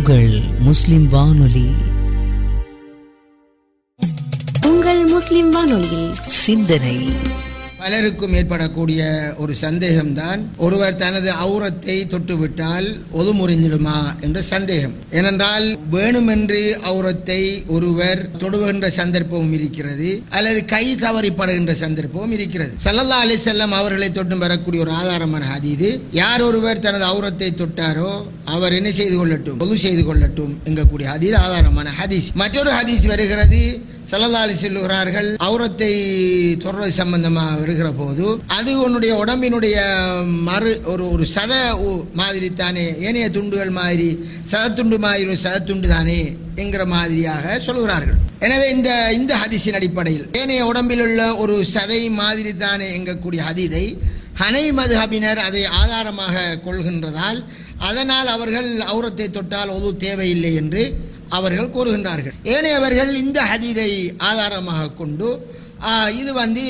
உங்கள் முஸ்லிம் வானொலி. உங்கள் முஸ்லிம் வானொலியில் சிந்தனை. பலருக்கும் ஏற்படக்கூடிய ஒரு சந்தேகம்தான், ஒருவர் தனது ஔரத்தை தொட்டுவிட்டால் ஒது முறிஞ்சிடுமா என்ற சந்தேகம். ஏனென்றால் வேணுமென்று ஔரத்தை ஒருவர் தொடுகின்ற சந்தர்ப்பமும் இருக்கிறது, அல்லது கை தவறிப்படுகின்ற சந்தர்ப்பமும் இருக்கிறது. ஸல்லல்லாஹு அலைஹி வஸல்லம் அவர்களை தொட்டும் வரக்கூடிய ஒரு ஆதாரமான ஹதீஸ், யார் ஒருவர் தனது ஔரத்தை தொட்டாரோ அவர் என்ன செய்து கொள்ளட்டும், ஒது செய்து கொள்ளட்டும் என்கக்கூடிய ஹதீஸ் ஆதாரமான ஹதீஸ். மற்றொரு ஹதீஸ் வருகிறது, ஸல்லல்லாஹு அலைஹி சொல்லுகிறார்கள், ஔரத்தை தொடர்றது சம்பந்தமாக வருகிற போது அது உன்னுடைய உடம்பினுடைய ஒரு சத மாதிரி தானே, ஏனைய துண்டுகள் மாதிரி சதத்துண்டு மாதிரி ஒரு சதத்துண்டு தானே என்கிற மாதிரியாக சொல்கிறார்கள். எனவே இந்த ஹதீஸின் அடிப்படையில் ஏனைய உடம்பில் உள்ள ஒரு சதை மாதிரி தானே எங்கக்கூடிய ஹதீஸை ஹனஃபி மதுஹபினர் அதை ஆதாரமாக கொள்கின்றதால் அதனால் அவர்கள் ஔரத்தை தொட்டால் ஒது தேவையில்லை என்று அவர்கள் கூறுகின்றார்கள். ஏனையவர்கள் இந்த ஹதீஸை ஆதாரமாக கொண்டு இது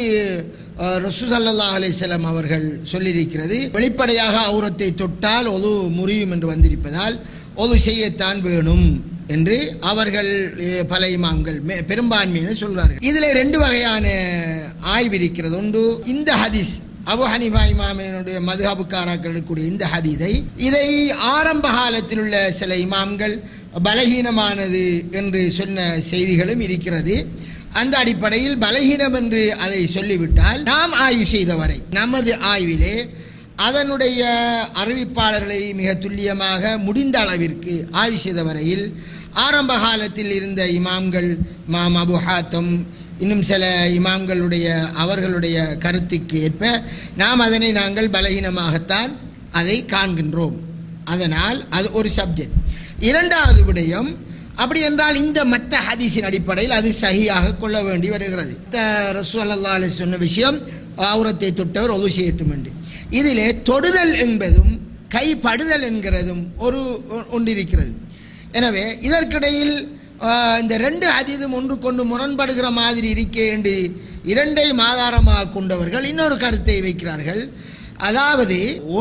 ரசூல் ஸல்லல்லாஹு அலைஹி வஸல்லம் அவர்கள் சொல்லியிருக்கிறது, வெளிப்படையாக ஔரத்தை தொட்டால் ஒது முறியும் என்று வந்திருப்பதால் ஒது செய்யத்தான் வேணும் என்று அவர்கள் பல இமாம்கள் பெரும்பான்மையினர் சொல்வார்கள். இதில் ரெண்டு வகையான ஆய்வு இருக்கிறது. ஒன்று, இந்த ஹதீஸ் அபு ஹனீஃபா இமாமினுடைய மதுஹபுக்காராக்கள் இருக்கக்கூடிய இந்த ஹதீஸை இதை ஆரம்ப காலத்தில் உள்ள சில இமாம்கள் பலகீனமானது என்று சொன்ன செய்திகளும் இருக்கிறது. அந்த அடிப்படையில் பலகீனம் என்று அதை சொல்லிவிட்டால், நாம் ஆய்வு செய்த வரை நமது ஆய்விலே அதனுடைய அறிவிப்பாளர்களை மிக துல்லியமாக முடிந்த அளவிற்கு ஆய்வு செய்த வரையில் ஆரம்ப காலத்தில் இருந்த இமாம்கள், இமாம் அபு ஹாத்தம், இன்னும் சில இமாம்களுடைய அவர்களுடைய கருத்துக்கு ஏற்ப நாங்கள் பலகீனமாகத்தான் அதை காண்கின்றோம். அதனால் அது ஒரு சப்ஜெக்ட். இரண்டாவது விடயம், அப்படி என்றால் இந்த மத்த ஹதீஸின் அடிப்படையில் அது சஹீஹாக கொள்ள வேண்டி வருகிறது. ரசூல் ஸல்லல்லாஹு அலைஹி சொன்ன விஷயம், ஔரத்தை தொட்டவர் ஒது செய்யட்டும் என்று. இதிலே தொடுதல் என்பதும் கைப்படுதல் என்கிறதும் ஒன்றிருக்கிறது. எனவே இதற்கிடையில் இந்த ரெண்டு ஹதீஸும் ஒன்றுக்கொண்டு முரண்படுகிற மாதிரி இருக்கே என்று இரண்டையும் ஆதாரமாக கொண்டவர்கள் இன்னொரு கருத்தை வைக்கிறார்கள். அதாவது,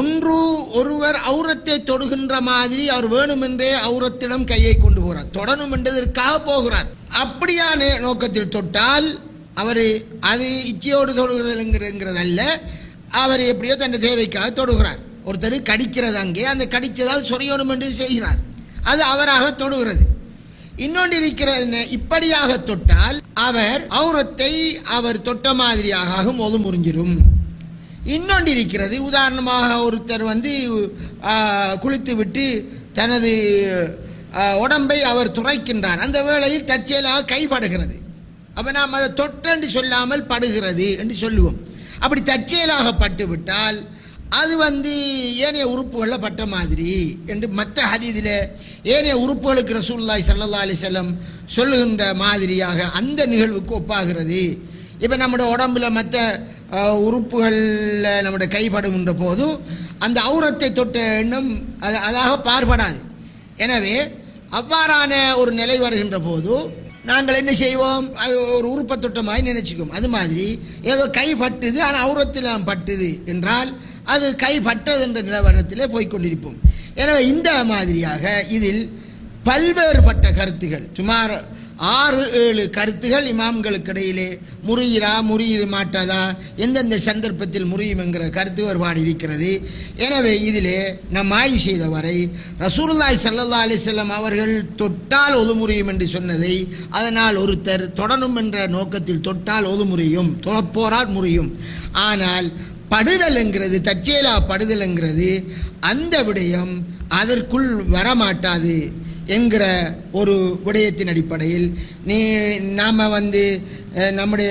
ஒருவர் ஔரத்தை தொடுகின்ற மாதிரி அவர் வேணுமென்றே ஔரத்திடம் கையை கொண்டு போகிறார், தொடணும் என்றதற்காக போகிறார். அப்படியான நோக்கத்தில் தொட்டால் அவர் அது இச்சையோடு தொடுகிறதுங்கிறதல்ல, அவர் எப்படியோ தன் தேவைக்காக தொடுகிறார். ஒருத்தர் கடிக்கிறது, அங்கே அந்த கடித்ததால் சொரியணும் என்று செய்கிறார், அது அவராக தொடுகிறது. இன்னொன்று இருக்கிறது, இப்படியாக தொட்டால் அவர் ஔரத்தை அவர் தொட்ட மாதிரியாக ஒது முறிஞ்சிடும். இன்னொன்று இருக்கிறது, உதாரணமாக ஒருத்தர் குளித்து விட்டு தனது உடம்பை அவர் துரைக்கின்றார், அந்த வேளையில் தற்செயலாக கைப்படுகிறது. அப்போ நாம் அதை தொட்டென்று சொல்லாமல் படுகிறது என்று சொல்லுவோம். அப்படி தற்செயலாக பட்டுவிட்டால் அது ஏனைய உறுப்புகளில் பட்ட மாதிரி என்று மற்ற ஹதீஸில் ஏனைய உறுப்புகளுக்கு ரசூலுல்லாஹி ஸல்லல்லாஹு அலைஹி வஸல்லம் சொல்லுகின்ற மாதிரியாக அந்த நிகழ்வுக்கு ஒப்பாகிறது. இப்போ நம்முடைய உடம்புல மற்ற உறுப்புகளில் நம்முடைய கைப்படுகின்ற போது அந்த ஔரத்தை தொட்ட எண்ணம் அதாக பார்படாது. எனவே அவ்வாறான ஒரு நிலை வருகின்ற போது நாங்கள் என்ன செய்வோம், அது ஒரு உறுப்பை தொட்டமாய் நினைச்சுக்கோம். அது மாதிரி ஏதோ கை பட்டுது, ஆனால் ஔரத்தில் பட்டுது என்றால் அது கை பட்டது என்ற நிலவரத்திலே போய்கொண்டிருப்போம். எனவே இந்த மாதிரியாக இதில் பல்வேறுபட்ட கருத்துகள், சுமார் 6-7 கருத்துகள் இமாம்களுக்கு இடையிலே முறிய மாட்டாதா, எந்தெந்த சந்தர்ப்பத்தில் முறியும் என்கிற கருத்து வேறுபாடு இருக்கிறது. எனவே இதிலே நாம் ஆய்வு செய்த வரை ரசூலுல்லாஹி ஸல்லல்லாஹு அலைஹி வஸல்லம் அவர்கள் தொட்டால் ஒது முறியும் என்று சொன்னதை, அதனால் ஒருத்தர் தொடணும் என்ற நோக்கத்தில் தொட்டால் ஒது முறியும், தொழப்போரால் முறியும். ஆனால் படுதல் என்கிறது, தற்செயலா படுதல் என்கிறது, அந்த விடயம் அதற்குள் வரமாட்டாது என்கிற ஒரு விடயத்தின் அடிப்படையில் நாம் நம்முடைய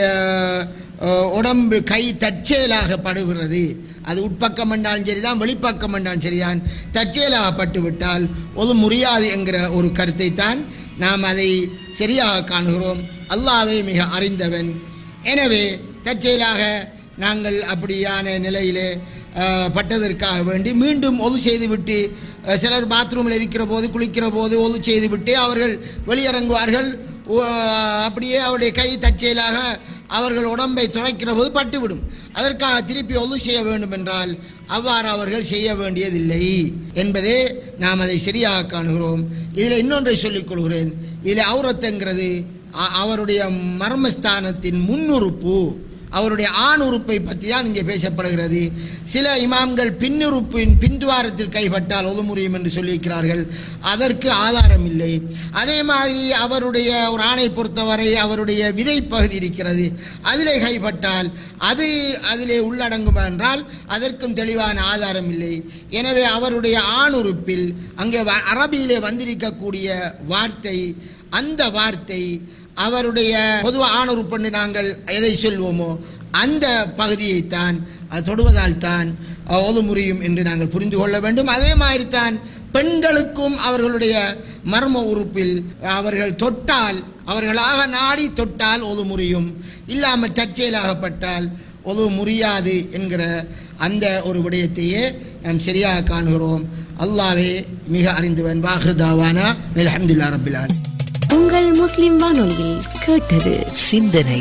உடம்பு கை தற்செயலாக படுகிறது, அது உட்பக்கம் என்றாலும் சரிதான், வெளிப்பக்கம் என்றாலும் சரிதான், தற்செயலாக பட்டுவிட்டால் ஒது முறியாது என்கிற ஒரு கருத்தை தான் நாம் அதை சரியாக காணுகிறோம். அல்லாஹ்வே மிக அறிந்தவன். எனவே தற்செயலாக நாங்கள் அப்படியான நிலையிலே பட்டதற்காக வேண்டி மீண்டும் ஒது செய்துவிட்டு, சிலர் பாத்ரூமில் இருக்கிற போது குளிக்கிற போது ஒது செய்துவிட்டு அவர்கள் வெளியிறங்குவார்கள். அப்படியே அவருடைய கை தற்செயலாக அவர்கள் உடம்பை துரைக்கிற போது பட்டுவிடும். அதற்காக திருப்பி ஒது செய்ய வேண்டும் என்றால் அவ்வாறு அவர்கள் செய்ய வேண்டியதில்லை என்பதே நாம் அதை சரியாக காணுகிறோம். இதில் இன்னொன்றை சொல்லிக் கொள்கிறேன். இதில் அவுரத்துங்கிறது அவருடைய மர்மஸ்தானத்தின் முன்னுறுப்பு, அவருடைய ஆண் உறுப்பை பற்றி தான் இங்கே பேசப்படுகிறது. சில இமாம்கள் பின்னுறுப்பின் பின்துவாரத்தில் கைப்பட்டால் ஒது முறியும் என்று சொல்லியிருக்கிறார்கள். அதற்கு ஆதாரம் இல்லை. அதே மாதிரி அவருடைய ஒரு ஆணை பொறுத்தவரை அவருடைய விதை பகுதி இருக்கிறது, அதிலே கைப்பட்டால் அது அதிலே உள்ளடங்கும் என்றால் அதற்கும் தெளிவான ஆதாரம் இல்லை. எனவே அவருடைய ஆண் உறுப்பில் அங்கே அரபியிலே வந்திருக்கக்கூடிய வார்த்தை, அந்த வார்த்தை அவருடைய பொதுவாக ஆணுறுப்பு நாங்கள் எதை சொல்வோமோ அந்த பகுதியைத்தான் அது தொடுவதால் தான் ஒது முறியும் என்று நாங்கள் புரிந்து கொள்ள வேண்டும். அதே மாதிரி தான் பெண்களுக்கும் அவர்களுடைய மர்ம உறுப்பில் அவர்கள் தொட்டால், அவர்களாக நாடி தொட்டால் ஒது முறியும், இல்லாமல் தற்செயலாகப்பட்டால் ஒது முறியாது என்கிற அந்த ஒரு விடயத்தையே நாம் சரியாக காணுகிறோம். அல்லாஹ்வே மிக அறிந்தவன். வாஹ்ருதாவானா அல்ஹம்துலில்லாஹி ரப்பில் ஆலமீன். உங்கள் முஸ்லிம் வானொலியில் கேட்டது சிந்தனை.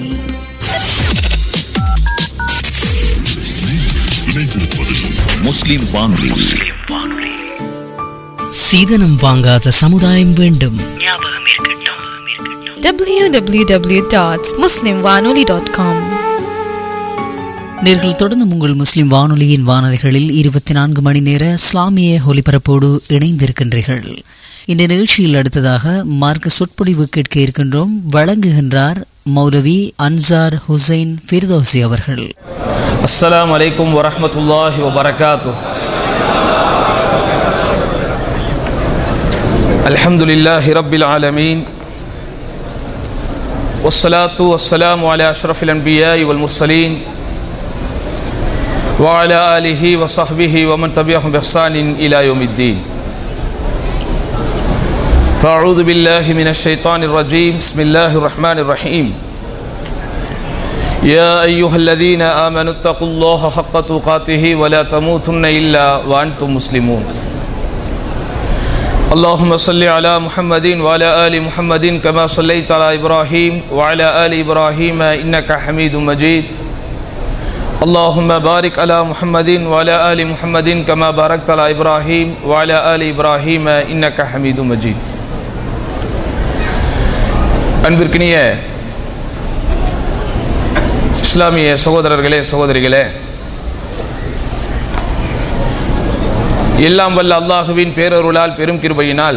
முஸ்லிம் வானொலி. சீதனம் வாங்காத சமுதாயம் வேண்டும். www.muslimwanoli.com. நீங்கள் தொடர்ந்து உங்கள் முஸ்லிம் வானொலியின் வானொலிகளில் 24 மணி நேர இஸ்லாமிய ஒலிபரப்போடு இணைந்திருக்கின்றீர்கள். இந்த நிகழ்ச்சியில் அடுத்ததாக மார்க்க சொற்பொழிவு கேட்க இருக்கின்றோம். வழங்குகின்றார் மௌலவி அன்சார் ஹுசைன் ஃபிர்தௌசி அவர்கள். அஸ்ஸலாமு அலைக்கும் வரஹ்மத்துல்லாஹி வபரகாத்துஹு. அல்ஹம்துலில்லாஹி ரப்பில் ஆலமீன். வஸ்ஸலாத்து வஸ்ஸலாமு அலா அஷ்ரஃபில் அன்பியாஇ வல் முர்ஸலீன் வ அலா ஆலிஹி வ ஸஹ்பிஹி வ மன் தபிஅஹும் பிஹ்சானின் இலா யௌமித்தீன். فأعوذ بالله من الشيطان الرجيم. بسم الله الرحمن الرحيم. يا أيها الذين آمنوا اتقوا الله حق تقاته ولا تموتن إلا وأنتم مسلمون. اللهم صل على محمد وعلى آل محمد كما صليت على إبراهيم وعلى آل إبراهيم إنك حميد مجيد. اللهم بارك على محمد وعلى آل محمد كما باركت على إبراهيم وعلى آل إبراهيم إنك حميد مجيد. அன்பிற்கினிய இஸ்லாமிய சகோதரர்களே சகோதரிகளே, எல்லாம் வல்ல அல்லாஹுவின் பேரருளால் பெரும் கிருபையினால்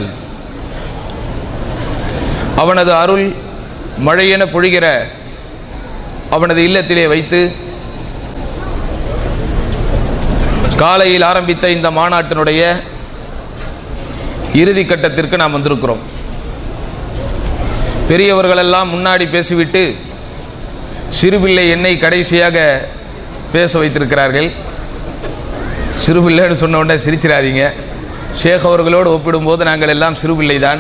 அவனது அருள் மழையென பொழிகிற அவனது இல்லத்திலே வைத்து காலையில் ஆரம்பித்த இந்த மாநாட்டினுடைய இறுதி கட்டத்திற்கு நாம் வந்திருக்கிறோம். பெரியவர்களெல்லாம் முன்னாடி பேசிவிட்டு சிறுபிள்ளை என்னை கடைசியாக பேச வைத்திருக்கிறார்கள். சிறுபிள்ளைன்னு சொன்ன உடனே சிரிச்சிடாதீங்க. ஷேக் அவர்களோடு ஒப்பிடும்போது நாங்கள் எல்லாம் சிறுபிள்ளை தான்.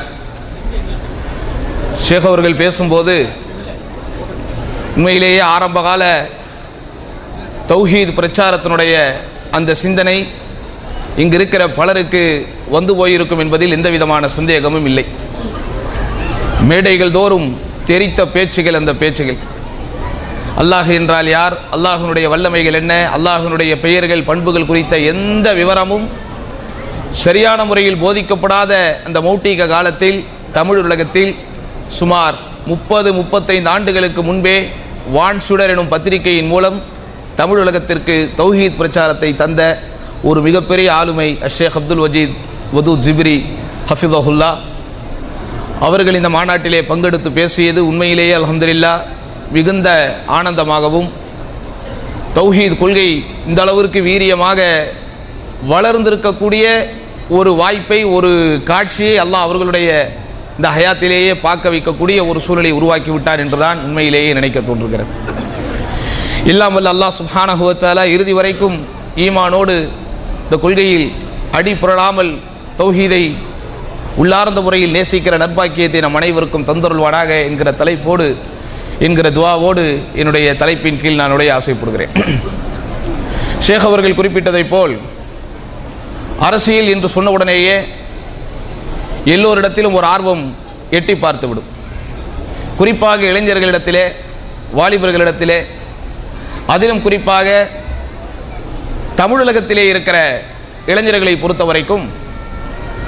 ஷேக் அவர்கள் பேசும்போது உண்மையிலேயே ஆரம்பகால தௌஹீத் பிரச்சாரத்தினுடைய அந்த சிந்தனை இங்கு இருக்கிற பலருக்கு வந்து போயிருக்கும் என்பதில் எந்த விதமான சந்தேகமும் இல்லை. மேடைகள் தோறும் தெரித்த பேச்சுகள், அந்த பேச்சுகள் அல்லாஹ் என்றால் யார், அல்லாஹினுடைய வல்லமைகள் என்ன, அல்லாஹினுடைய பெயர்கள் பண்புகள் குறித்த எந்த விவரமும் சரியான முறையில் போதிக்கப்படாத அந்த மௌட்டிக காலத்தில் தமிழ் உலகத்தில் சுமார் 30-35 ஆண்டுகளுக்கு முன்பே வான் சுடர் எனும் பத்திரிகையின் மூலம் தமிழ் உலகத்திற்கு தௌஹீத் பிரச்சாரத்தை தந்த ஒரு மிகப்பெரிய ஆளுமை ஷேக் அப்துல் வதூத் ஜிப்ரி ஹஃபிதஹுல்லா அவர்கள் இந்த மாநாட்டிலே பங்கெடுத்து பேசியது உண்மையிலேயே அல்ஹம்துலில்லாஹ் மிகுந்த ஆனந்தமாகவும், தௌஹீத் கொள்கை இந்த அளவிற்கு வீரியமாக வளர்ந்திருக்கக்கூடிய ஒரு வாய்ப்பை, ஒரு காட்சியை அல்லாஹ் அவர்களுடைய இந்த ஹயாத்திலேயே பார்க்க வைக்கக்கூடிய ஒரு சூழலை உருவாக்கி விட்டார் என்றுதான் உண்மையிலேயே நினைக்க தோன்றுகிறது. இல்லாமல் அல்லாஹ் சுப்ஹானஹு வ தஆலா இறுதி வரைக்கும் ஈமானோடு இந்த கொள்கையில் அடி புரளாமல் தௌஹீதை உள்ளார்ந்த முறையில் நேசிக்கிற நற்பாக்கியத்தை நம் அனைவருக்கும் தந்தருள்வானாக என்கிற தலைப்போடு, என்கிற துவாவோடு என்னுடைய தலைப்பின் கீழ் நான் உடைய ஆசைப்படுகிறேன். ஷேக் அவர்கள் குறிப்பிட்டதைப் போல் அரசியல் என்று சொன்ன உடனேயே எல்லோரிடத்திலும் ஒரு ஆர்வம் எட்டி பார்த்துவிடும். குறிப்பாக இளைஞர்களிடத்திலே, வாலிபர்களிடத்திலே, அதிலும் குறிப்பாக தமிழகத்திலே இருக்கிற இளைஞர்களை பொறுத்த வரைக்கும்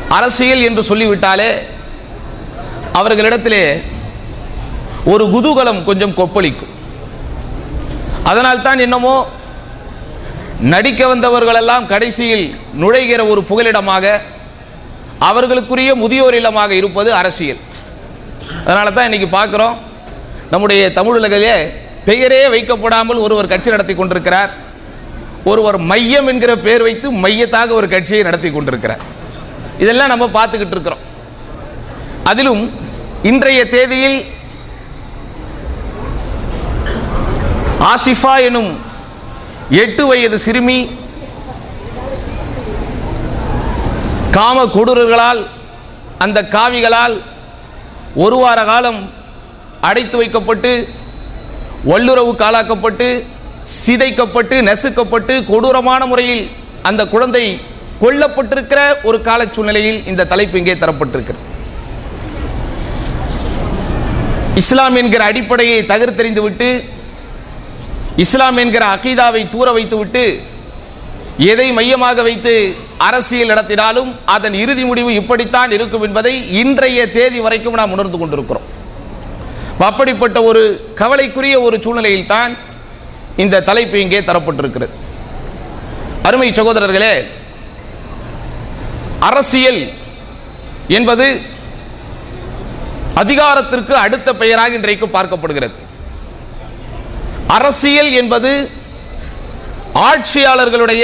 அரசியல் என்று சொல்லிவிட்டாலே அவர்களிடத்திலே ஒரு குதூகலம் கொஞ்சம் கொப்பளிக்கும். அதனால்தான் என்னமோ நடிக்க வந்தவர்களெல்லாம் கடைசியில் நுழைகிற ஒரு புகலிடமாக அவர்களுக்குரிய முதியோர் இல்லமாக இருப்பது அரசியல். அதனால தான் இன்னைக்கு பார்க்குறோம், நம்முடைய தமிழகத்திலே பெயரே வைக்கப்படாமல் ஒருவர் கட்சி நடத்தி கொண்டிருக்கிறார். ஒருவர் மையம் என்கிற பெயர் வைத்து மையத்தாக ஒரு கட்சியை நடத்தி கொண்டிருக்கிறார். இதெல்லாம் நம்ம பார்த்துக்கிட்டு இருக்கிறோம். அதிலும் இன்றைய தேதியில் ஆசிஃபா எனும் 8 வயது சிறுமி காம கொடூரர்களால், அந்த காவிகளால் ஒரு வார காலம் அடைத்து வைக்கப்பட்டு, வல்லுறவு காலாக்கப்பட்டு, சிதைக்கப்பட்டு, நசுக்கப்பட்டு, கொடூரமான முறையில் அந்த குழந்தை கொல்லப்பட்டிருக்கிற ஒரு கால சூழ்நிலையில் இந்த தலைப்பு இங்கே தரப்பட்டிருக்கிறது. இஸ்லாம் என்கிற அடிப்படையை தகர்த்தெறிந்து விட்டு, இஸ்லாம் என்கிற அகீதாவை தூர வைத்துவிட்டு, எதை மையமாக வைத்து அரசியல் நடத்தினாலும் அதன் இறுதி முடிவு இப்படித்தான் இருக்கும் என்பதை இன்றைய தேதி வரைக்கும் நாம் உணர்ந்து கொண்டிருக்கிறோம். அப்படிப்பட்ட ஒரு கவலைக்குரிய ஒரு சூழ்நிலையில் தான் இந்த தலைப்பு இங்கே தரப்பட்டிருக்கிறது. அருமை சகோதரர்களே, அரசியல் என்பது அதிகாரத்திற்கு அடுத்த பெயராக இன்றைக்கு பார்க்கப்படுகிறது. அரசியல் என்பது ஆட்சியாளர்களுடைய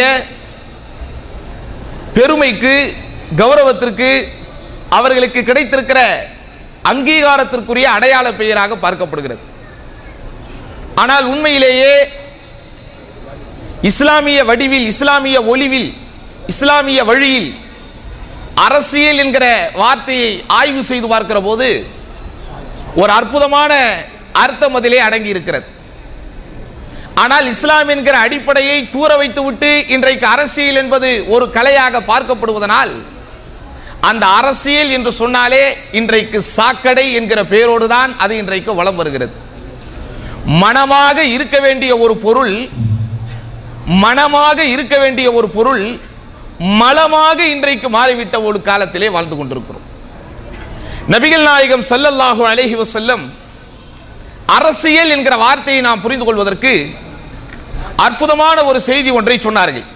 பெருமைக்கு, கௌரவத்திற்கு, அவர்களுக்கு கிடைத்திருக்கிற அங்கீகாரத்திற்குரிய அடையாள பெயராக பார்க்கப்படுகிறது. ஆனால் உண்மையிலேயே இஸ்லாமிய வடிவில், இஸ்லாமிய ஒளிவில், இஸ்லாமிய வழியில் அரசியல் என்கிற வார்த்தையை ஆய்வு செய்து பார்க்கிற போது ஒரு அற்புதமான அர்த்தம் அதிலே அடங்கி இருக்கிறது. ஆனால் இஸ்லாம் என்கிற அடிப்படையை தூர வைத்துவிட்டு இன்றைக்கு அரசியல் என்பது ஒரு கலையாக பார்க்கப்படுவதனால் அந்த அரசியல் என்று சொன்னாலே இன்றைக்கு சாக்கடை என்கிற பெயரோடு தான் அது இன்றைக்கு வலம் வருகிறது. மனமாக இருக்க வேண்டிய ஒரு பொருள், மனமாக இருக்க வேண்டிய ஒரு பொருள் மலமாக இன்றைக்கு மாறிவிட்ட ஒரு காலத்திலே வாழ்ந்து கொண்டிருக்கிறோம். நபிகள் நாயகம் ஸல்லல்லாஹு அலைஹி வஸல்லம் அரசியல் என்கிற வார்த்தையை நாம் புரிந்து கொள்வதற்கு அற்புதமான ஒரு செய்தி ஒன்றை சொன்னார்கள்.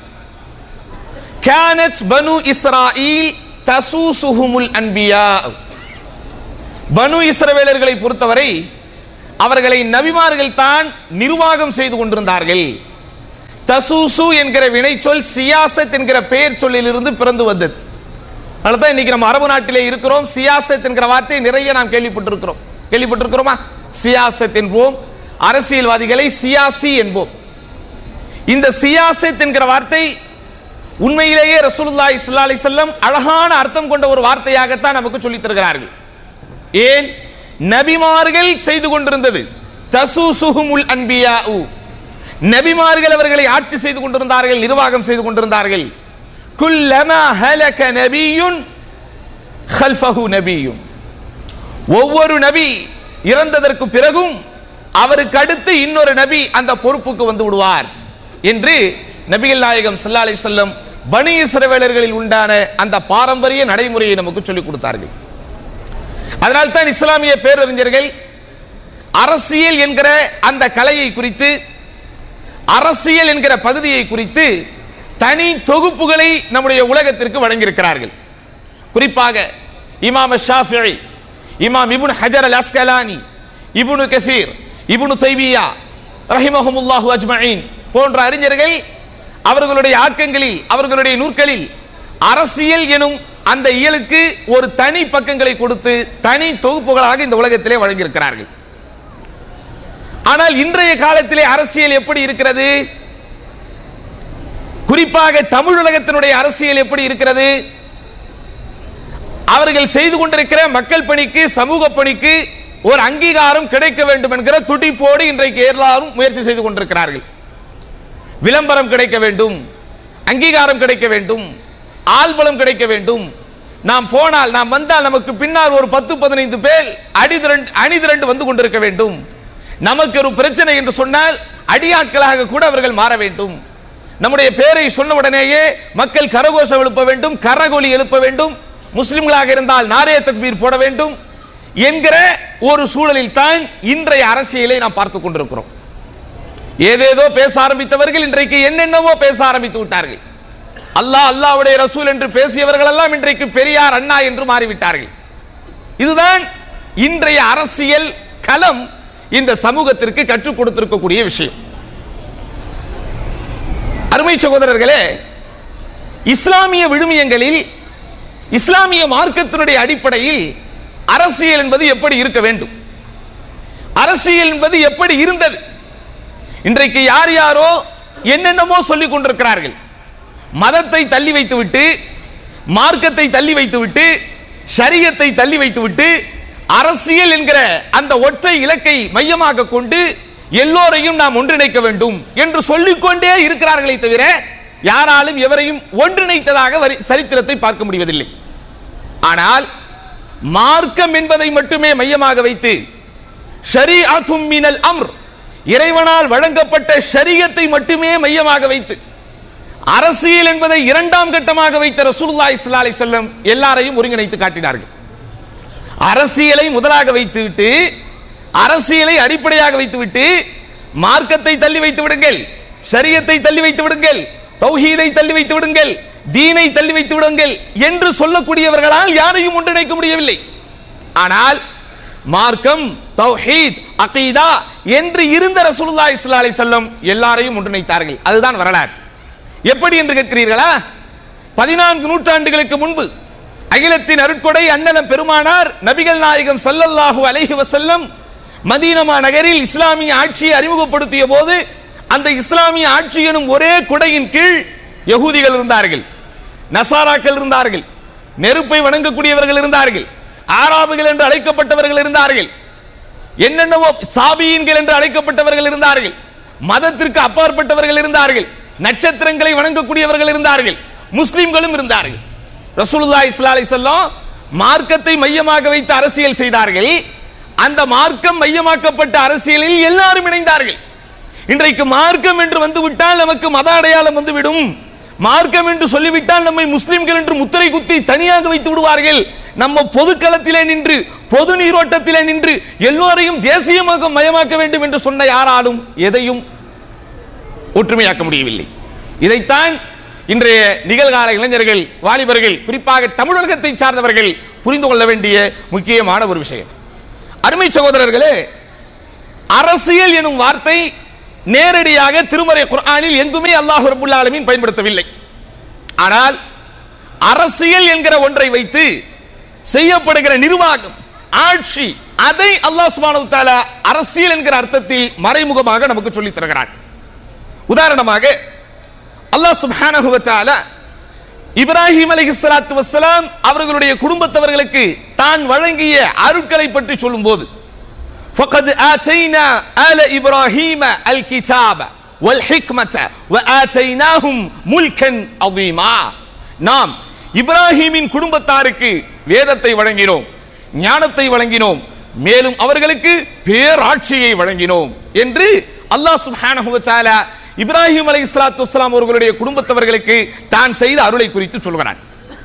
கானத் பனு இஸ்ராயீல் தசூசுஹுமுல் அன்பியா. பனு இஸ்ரவேலர்களை பொறுத்தவரை அவர்களை நபிமார்கள் தான் நிர்வாகம் செய்து கொண்டிருந்தார்கள். தசூசு என்கிற வினைச்சொல் சியாசத் என்கிற பெயர் சொல்லிலிருந்து பிறந்து வந்தது. அதனால்தான் இன்னைக்கு நம்ம அரபு நாட்டிலே இருக்கிறோம். சியாசத் என்கிற வார்த்தையை நிறைய நாம் கேள்விப்பட்டிருக்கிறோமா? சியாசத் என்போம், அரசியல்வாதிகளை சியாசி என்போம். இந்த சியாசத் என்கிற வார்த்தை உண்மையிலேயே ரசூலுல்லாஹி ஸல்லல்லாஹு அலைஹி வஸல்லம் அழகான அர்த்தம் கொண்ட ஒரு வார்த்தையாகத்தான் நமக்கு சொல்லித் தருகிறார்கள். ஏன்? நபிமார்கள் செய்து கொண்டிருந்தது. தசூசுஹுமுல் அன்பியாஉ, நபிமார்கள் அவர்களை ஆட்சி செய்து கொண்டிருந்தார்கள், நிர்வாகம் செய்து கொண்டிருந்தார்கள். குல்லமா ஹலக நபியுன் கல்ஃபஹு நபியுன், ஒவ்வொரு நபி இறந்ததற்கு பிறகும் அவருக்கு அடுத்து இன்னொரு நபி அந்த பொறுப்புக்கு வந்து விடுவார் என்று நபிகள் நாயகம் ஸல்லல்லாஹு அலைஹி வஸல்லம் பனி இஸ்ரவேலர்களில் உண்டான அந்த பாரம்பரிய நடைமுறையை நமக்கு சொல்லிக் கொடுத்தார்கள். அதனால்தான் இஸ்லாமிய பேரறிஞர்கள் அரசியல் என்கிற அந்த கலையை குறித்து, அரசியல் என்கிற பகுதியை குறித்து தனி தொகுப்புகளை நம்முடைய உலகத்திற்கு வழங்கியிருக்கிறார்கள். குறிப்பாக இமாம் ஷாஃபிஈ, இமாம் இப்னு ஹஜர் அல் அஸ்கலானி, இப்னு கஸீர், இப்னு தைமியா ரஹிமஹுமுல்லாஹு அஜ்மஈன் போன்ற அறிஞர்கள் அவர்களுடைய ஆக்கங்களில், அவர்களுடைய நூற்களில் அரசியல் எனும் அந்த இயலுக்கு ஒரு தனி பக்கங்களை கொடுத்து தனி தொகுப்புகளாக இந்த உலகத்திலே வழங்கியிருக்கிறார்கள். ஆனால் இன்றைய காலத்திலே அரசியல் எப்படி இருக்கிறது? குறிப்பாக தமிழ் உலகத்தினுடைய அரசியல் எப்படி இருக்கிறது? அவர்கள் செய்து கொண்டிருக்கிற மக்கள் பணிக்கு, சமூக பணிக்கு ஒரு அங்கீகாரம் கிடைக்க வேண்டும் என்கிற துடிப்போடு இன்றைக்கு எல்லாரும் முயற்சி செய்து கொண்டிருக்கிறார்கள். விளம்பரம் கிடைக்க வேண்டும், அங்கீகாரம் கிடைக்க வேண்டும், ஆள்பலம் கிடைக்க வேண்டும். நாம் போனால், நாம் வந்தால் நமக்கு பின்னால் ஒரு 10-15 பேர் அணிதிரண்டு வந்து கொண்டிருக்க வேண்டும். நமக்கு ஒரு பிரச்சனை என்று சொன்னால் அடியாட்களாக கூட அவர்கள் மாற வேண்டும். நம்முடைய பேரை சொன்ன உடனேயே மக்கள் கரகோஷம் எழுப்ப வேண்டும், கரகொலி எழுப்ப வேண்டும். முஸ்லிம்களாக இருந்தால் நாரே தக்பீர் போட வேண்டும் என்கிற ஒரு சூழலில் தான் இன்றைய அரசியலை நாம் பார்த்துக் கொண்டிருக்கிறோம். ஏதேதோ பேச ஆரம்பித்தவர்கள் இன்றைக்கு என்னென்னவோ பேச ஆரம்பித்து விட்டார்கள். அல்லாஹ் அல்லாஹ்வுடைய ரசூல் என்று பேசியவர்கள் எல்லாம் இன்றைக்கு பெரியார் அண்ணா என்று மாறிவிட்டார்கள். இதுதான் இன்றைய அரசியல் களம் இந்த சமூகத்திற்கு கற்றுக் கொடுத்திருக்கக்கூடிய விஷயம். அருமை சகோதரர்களே, இஸ்லாமிய விழுமியங்களில் இஸ்லாமிய மார்க்கத்தினுடைய அடிப்படையில் அரசியல் என்பது எப்படி இருக்க வேண்டும், அரசியல் என்பது எப்படி இருந்தது, இன்றைக்கு யார் யாரோ என்னென்னமோ சொல்லிக் கொண்டிருக்கிறார்கள். மதத்தை தள்ளி வைத்துவிட்டு, மார்க்கத்தை தள்ளி வைத்துவிட்டு, ஷரியத்தை தள்ளி வைத்துவிட்டு, அரசியல் என்கிற அந்த ஒற்றை இலக்கை மையமாக கொண்டு எல்லோரையும் நாம் ஒன்றிணைக்க வேண்டும் என்று சொல்லிக்கொண்டே இருக்கிறார்களே தவிர யாராலும் எவரையும் ஒன்றிணைத்ததாக சரித்திரத்தை பார்க்க முடிவதில்லை. ஆனால் மார்க்கம் என்பதை மட்டுமே மையமாக வைத்து ஷரீஅத்தும் மினல் அம்ர், இறைவனால் வழங்கப்பட்ட ஷரியத்தை மட்டுமே மையமாக வைத்து அரசியல் என்பதை இரண்டாம் கட்டமாக வைத்த ரசூலுல்லாஹி ஸல்லல்லாஹு அலைஹி வஸல்லம் எல்லாரையும் ஒருங்கிணைத்து காட்டினார்கள். அரசியலை முதலாக வைத்துவிட்டு, அரசியலை அடிப்படையாக வைத்துவிட்டு மார்க்கத்தை தள்ளி வைத்து விடுங்கள், ஷரியத்தை தள்ளி வைத்து விடுங்கள், தௌஹீதை தள்ளி வைத்து விடுங்கள், தீனை தள்ளி வைத்து விடுங்கள் என்று சொல்லக்கூடியவர்களால் யாரையும் ஒன்றிணைக்க முடியவில்லை. ஆனால் மார்க்கம், தௌஹீத், அகீதா என்று இருந்த ரசூலுல்லாஹி ஸல்லல்லாஹு அலைஹி வஸல்லம் எல்லாரையும் ஒன்றிணைத்தார்கள். அதுதான் வரலாறு. எப்படி என்று கேட்கிறீர்களா? 14 நூற்றாண்டுகளுக்கு முன்பு அகிலத்தின் அருட்கொடை அண்ணலம் பெருமானார் நபிகள் நாயகம் ஸல்லல்லாஹு அலைஹி வஸல்லம் மதீனா நகரில் இஸ்லாமிய ஆட்சியை அறிமுகப்படுத்திய போது அந்த இஸ்லாமிய ஆட்சி எனும் ஒரே குடையின் கீழ் யகூதிகள் இருந்தார்கள், நசாராக்கள் இருந்தார்கள், நெருப்பை வணங்கக்கூடியவர்கள் இருந்தார்கள், ஆராபுகள் என்று அழைக்கப்பட்டவர்கள் இருந்தார்கள், என்னென்னவோ சாபியீன்கள் என்று அழைக்கப்பட்டவர்கள் இருந்தார்கள், மதத்திற்கு அப்பாற்பட்டவர்கள் இருந்தார்கள், நட்சத்திரங்களை வணங்கக்கூடியவர்கள் இருந்தார்கள், முஸ்லிம்களும் இருந்தார்கள். ரசூலுல்லாஹி ஸல்லல்லாஹு அலைஹி வஸல்லம் மார்க்கத்தை மையமாக வைத்து அரசியல் செய்தார்கள். அந்த மார்க்கம் மையமாக்கப்பட்ட அரசியலில் எல்லாரும் இணைந்தார்கள். இன்றைக்கு மார்க்கம் என்று வந்துவிட்டால் நமக்கு மத அடையாளம் வந்துவிடும், மார்க்கம் என்று சொல்லிவிட்டால் நம்மை முஸ்லிம்கள் என்று முத்திரை குத்தி தனியாக வைத்து விடுவார்கள். நம்ம பொதுக்களத்திலே நின்று, பொது நீரோட்டத்திலே நின்று எல்லோரையும் தேசியமாக மயமாக்க வேண்டும் என்று சொன்ன யாராலும் எதையும் ஒற்றுமையாக்க முடியவில்லை. இதைத்தான் இன்றைய நிகழ்கால இளைஞர்கள், வாலிபர்கள், குறிப்பாக தமிழகத்தை சார்ந்தவர்கள் புரிந்து கொள்ள வேண்டிய முக்கியமான ஒரு விஷயம். அருமை சகோதரர்களே, அரசியல் எனும் வார்த்தை நேரடியாக திருமறை குர்ஆனில் எங்குமே அல்லாஹ் ரப்பல் ஆலமீன் பயன்படுத்தவில்லை. ஆனால் அரசியல் என்கிற ஒன்றை வைத்து செய்யப்படுகிற நிர்வாகம், ஆட்சி, அதை அல்லாஹ் சுப்ஹானஹு வ தஆலா அரசியல் என்கிற அர்த்தத்தில் மறைமுகமாக நமக்கு சொல்லித் தருகிறார். உதாரணமாக அல்லாஹ் சுப்ஹானஹு வ தஆலா இப்ராஹிம் அலைஹிஸ்ஸலாத்து வஸ்ஸலாம் அவர்களுடைய குடும்பத்தவர்களுக்கு தான் வழங்கிய அருட்களை பற்றி சொல்லும்போது ஃபகத் ஆதைனா ஆல இப்ராஹீம அல் கிதாப வல் ஹிக்மத வ ஆதைனாஹும் முல்கன் அதீமா, நாம் இப்ராஹீமின் குடும்பத்தாருக்கு வேதத்தை வழங்கினோம், ஞானத்தை வழங்கினோம், மேலும் அவர்களுக்கு பேராட்சியை வழங்கினோம் என்று அல்லாஹ் சுப்ஹானஹு வ தஆலா இப்ராஹிம் அலைஹிஸ்ஸலாத்து வஸ்ஸலாம் அவர்களுடைய குடும்பத்தவர்களுக்கு தான் செய்த அருளை குறித்து சொல்கிறான்.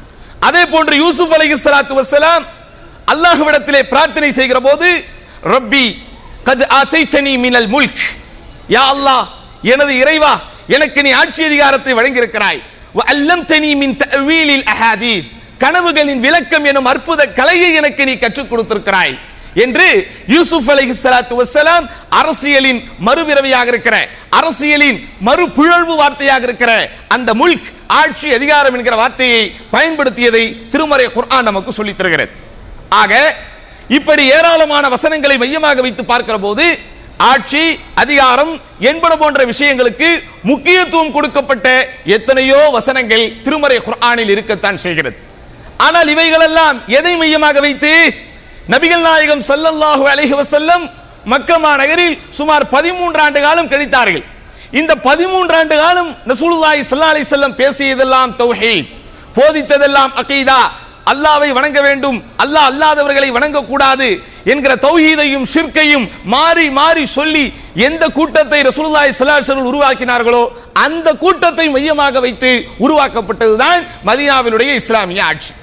அதே போன்று யூசுப் அலைஹிஸ்ஸலாத்து வஸ்ஸலாம் அல்லாஹ்விடத்திலே பிரார்த்தனை செய்கிற போது ரப்பி கத் ஆதைதனி மினல் முல்க், யா அல்லாஹ், எனது இறைவா, எனக்கு நீ ஆட்சி அதிகாரத்தை வழங்கி இருக்கிறாய், வ அல்லம்தனி மின் தஅவீலில் அஹாதீஸ், கனவுகளின் விளக்கம் எனும் அற்புத கலையை எனக்கு நீ கற்றுக் கொடுத்திருக்கிறாய் என்று யூசுப் அலைஹிஸ்ஸலாத்து வஸ்ஸலாம் அரசியலின் மறுபிறவியாக இருக்கிற, அரசியலின் மறுபிழழ்வு வார்த்தையாக இருக்கிற அந்த முல்க், ஆட்சி அதிகாரம் என்கிற வார்த்தையை பயன்படுத்தியதை திருமறை குர்ஆன் நமக்கு சொல்லித் தருகிறது. ஆக இப்படி ஏராளமான வசனங்களை மையமாக வைத்து பார்க்கிற போது ஆட்சி, அதிகாரம் என்பன போன்ற விஷயங்களுக்கு முக்கியத்துவம் கொடுக்கப்பட்ட எத்தனையோ வசனங்கள் திருமறை குர்ஆனில் இருக்கத்தான் செய்கிறது. ஆனால் இவைகளெல்லாம் எதை மையமாக வைத்து? நபிகள் நாயகம் ஸல்லல்லாஹு அலைஹி வஸல்லம் மக்கா நகரில் சுமார் 13 ஆண்டு காலம் கழித்தார்கள். இந்த 13 ஆண்டு காலம் ரசூலுல்லாஹி ஸல்லல்லாஹு அலைஹி வஸல்லம் பேசியதெல்லாம் தௌஹீத், போதித்ததெல்லாம் அகீதா, அல்லாஹ்வை வணங்க வேண்டும், அல்லாஹ் அல்லாதவர்களை வணங்கக்கூடாது என்கிற தௌஹீதையும் ஷிர்கையும் மாறி மாறி சொல்லி எந்த கூட்டத்தை ரசூலுல்லாஹி ஸல்லல்லாஹு அலைஹி வஸல்லம் உருவாக்கினார்களோ அந்த கூட்டத்தை மையமாக வைத்து உருவாக்கப்பட்டதுதான் மதீனாவினுடைய இஸ்லாமிய ஆட்சி.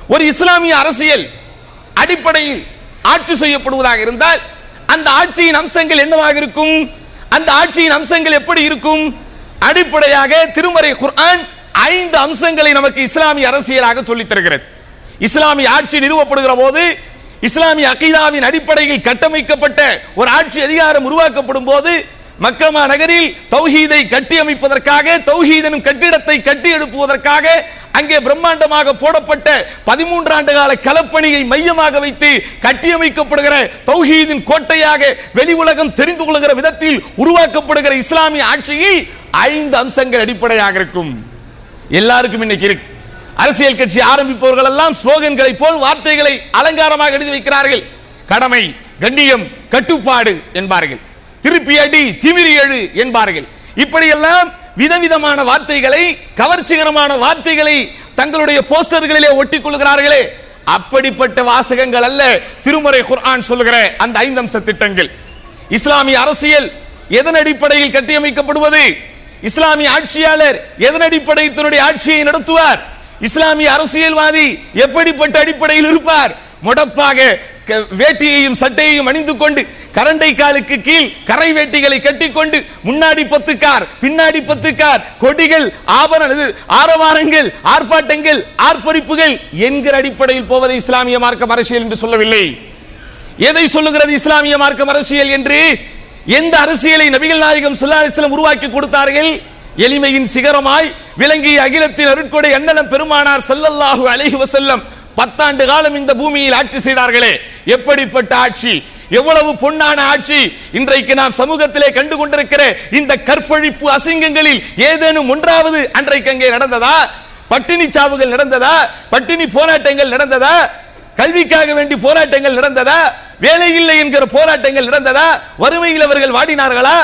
ஒரு இஸ்லாமிய அரசியல் அடிப்படையில் ஆட்சி செய்யப்படுவதாக இருந்தால் அந்த ஆட்சியின் அம்சங்கள் என்னவாக இருக்கும்? அந்த ஆட்சியின் அம்சங்கள் எப்படி இருக்கும்? அடிப்படையாக திருமறை குர்ஆன் 5 அம்சங்களை நமக்கு இஸ்லாமிய அரசியலாக சொல்லித் தருகிறது. இஸ்லாமிய ஆட்சி நிறுவப்படுகிற போது, இஸ்லாமிய அகீதாவின் அடிப்படையில் கட்டமைக்கப்பட்ட ஒரு ஆட்சி அதிகாரம் உருவாக்கப்படும் போது, மக்கமா நகரில் தௌஹீதை கட்டியமைப்பதற்காக, தௌஹீதின் கட்டிடத்தை கட்டி எழுப்புவதற்காக அங்கே பிரம்மாண்டமாக போடப்பட்ட 13 ஆண்டு கால களப்பணியை மையமாக வைத்து கட்டியமைக்கப்படுகிற தௌஹீதின் கோட்டையாக வெளி உலகம் தெரிந்து கொள்கிற விதத்தில் உருவாக்கப்படுகிற இஸ்லாமிய ஆட்சியில் 5 அம்சங்கள் அடிப்படையாக இருக்கும். எல்லாருக்கும் இன்னைக்கு இருக்கு. அரசியல் கட்சி ஆரம்பிப்பவர்கள் எல்லாம் ஸ்லோகன்களை போல் வார்த்தைகளை அலங்காரமாக எழுதி வைக்கிறார்கள். கடமை, கண்ணியம், கட்டுப்பாடு என்பார்கள். திருப்பி அடி, திமிரி எழு என்பார்கள். இப்படியெல்லாம் விதவிதமான வார்த்தைகளை, கவர்ச்சிகரமான வார்த்தைகளை தங்களுடைய போஸ்டர்களிலே ஒட்டிக் கொள்கிறார்களே, அப்படிப்பட்ட வாசகங்கள் அல்ல திருமறை குர்ஆன் சொல்லுகிற அந்த 5 அம்ச திட்டங்கள். இஸ்லாமிய அரசியல் எதன் அடிப்படையில் கட்டியமைக்கப்படுவது? இஸ்லாமிய ஆட்சியாளர் எதன் அடிப்படையில் தன்னுடைய ஆட்சியை நடத்துவார்? இஸ்லாமிய அரசியல்வாதி எப்படிப்பட்ட அடிப்படையில் இருப்பார்? முடப்பாக வேட்டியையும் சட்டையையும் அணிந்து கொண்டு, கரண்டை காலுக்கு கீழ் கரை வேட்டிகளை கட்டிக்கொண்டு, முன்னாடி 10 கார், பின்னாடி 10 கார், கொடிகள், ஆரவாரங்கள், ஆர்ப்பாட்டங்கள், ஆர்ப்பரிப்புகள் என்கிற அடிப்படையில் போவது இஸ்லாமிய மார்க்கம் அரசியல் என்று சொல்லவில்லை. எதை சொல்லுகிறது இஸ்லாமிய மார்க்கம் அரசியல் என்று? எந்த அரசியலை நபிகள் நாயகம் ஸல்லல்லாஹு அலைஹி வஸல்லம் உருவாக்கி கொடுத்தார்கள்? எளிமையின் சிகரமாய் விளங்கிய அகிலத்தின் அருட்கொடை அண்ணலம் பெருமானார் ஸல்லல்லாஹு அலைஹி வஸல்லம் 10 ஆண்டு காலம் இந்த பூமியில் ஆட்சி செய்தார்களே, எப்படிப்பட்ட ஆட்சி, எவ்வளவு பொன்னான ஆட்சி! இன்றைக்கு நாம் சமூகத்திலே கண்டு கொண்டிருக்கிற இந்த கற்பழிப்பு அசிங்கங்களில் ஏதேனும் ஒன்றாவது அன்றைக்கு அங்கே நடந்ததா? பட்டினி சாவுகள் நடந்ததா? பட்டினி போராட்டங்கள் நடந்ததா? கல்விக்காக வேண்டி போராட்டங்கள் நடந்ததா? வேலை இல்லை என்கிற போராட்டங்கள் நடந்ததா? வறுமையில் அவர்கள் வாடினார்களா?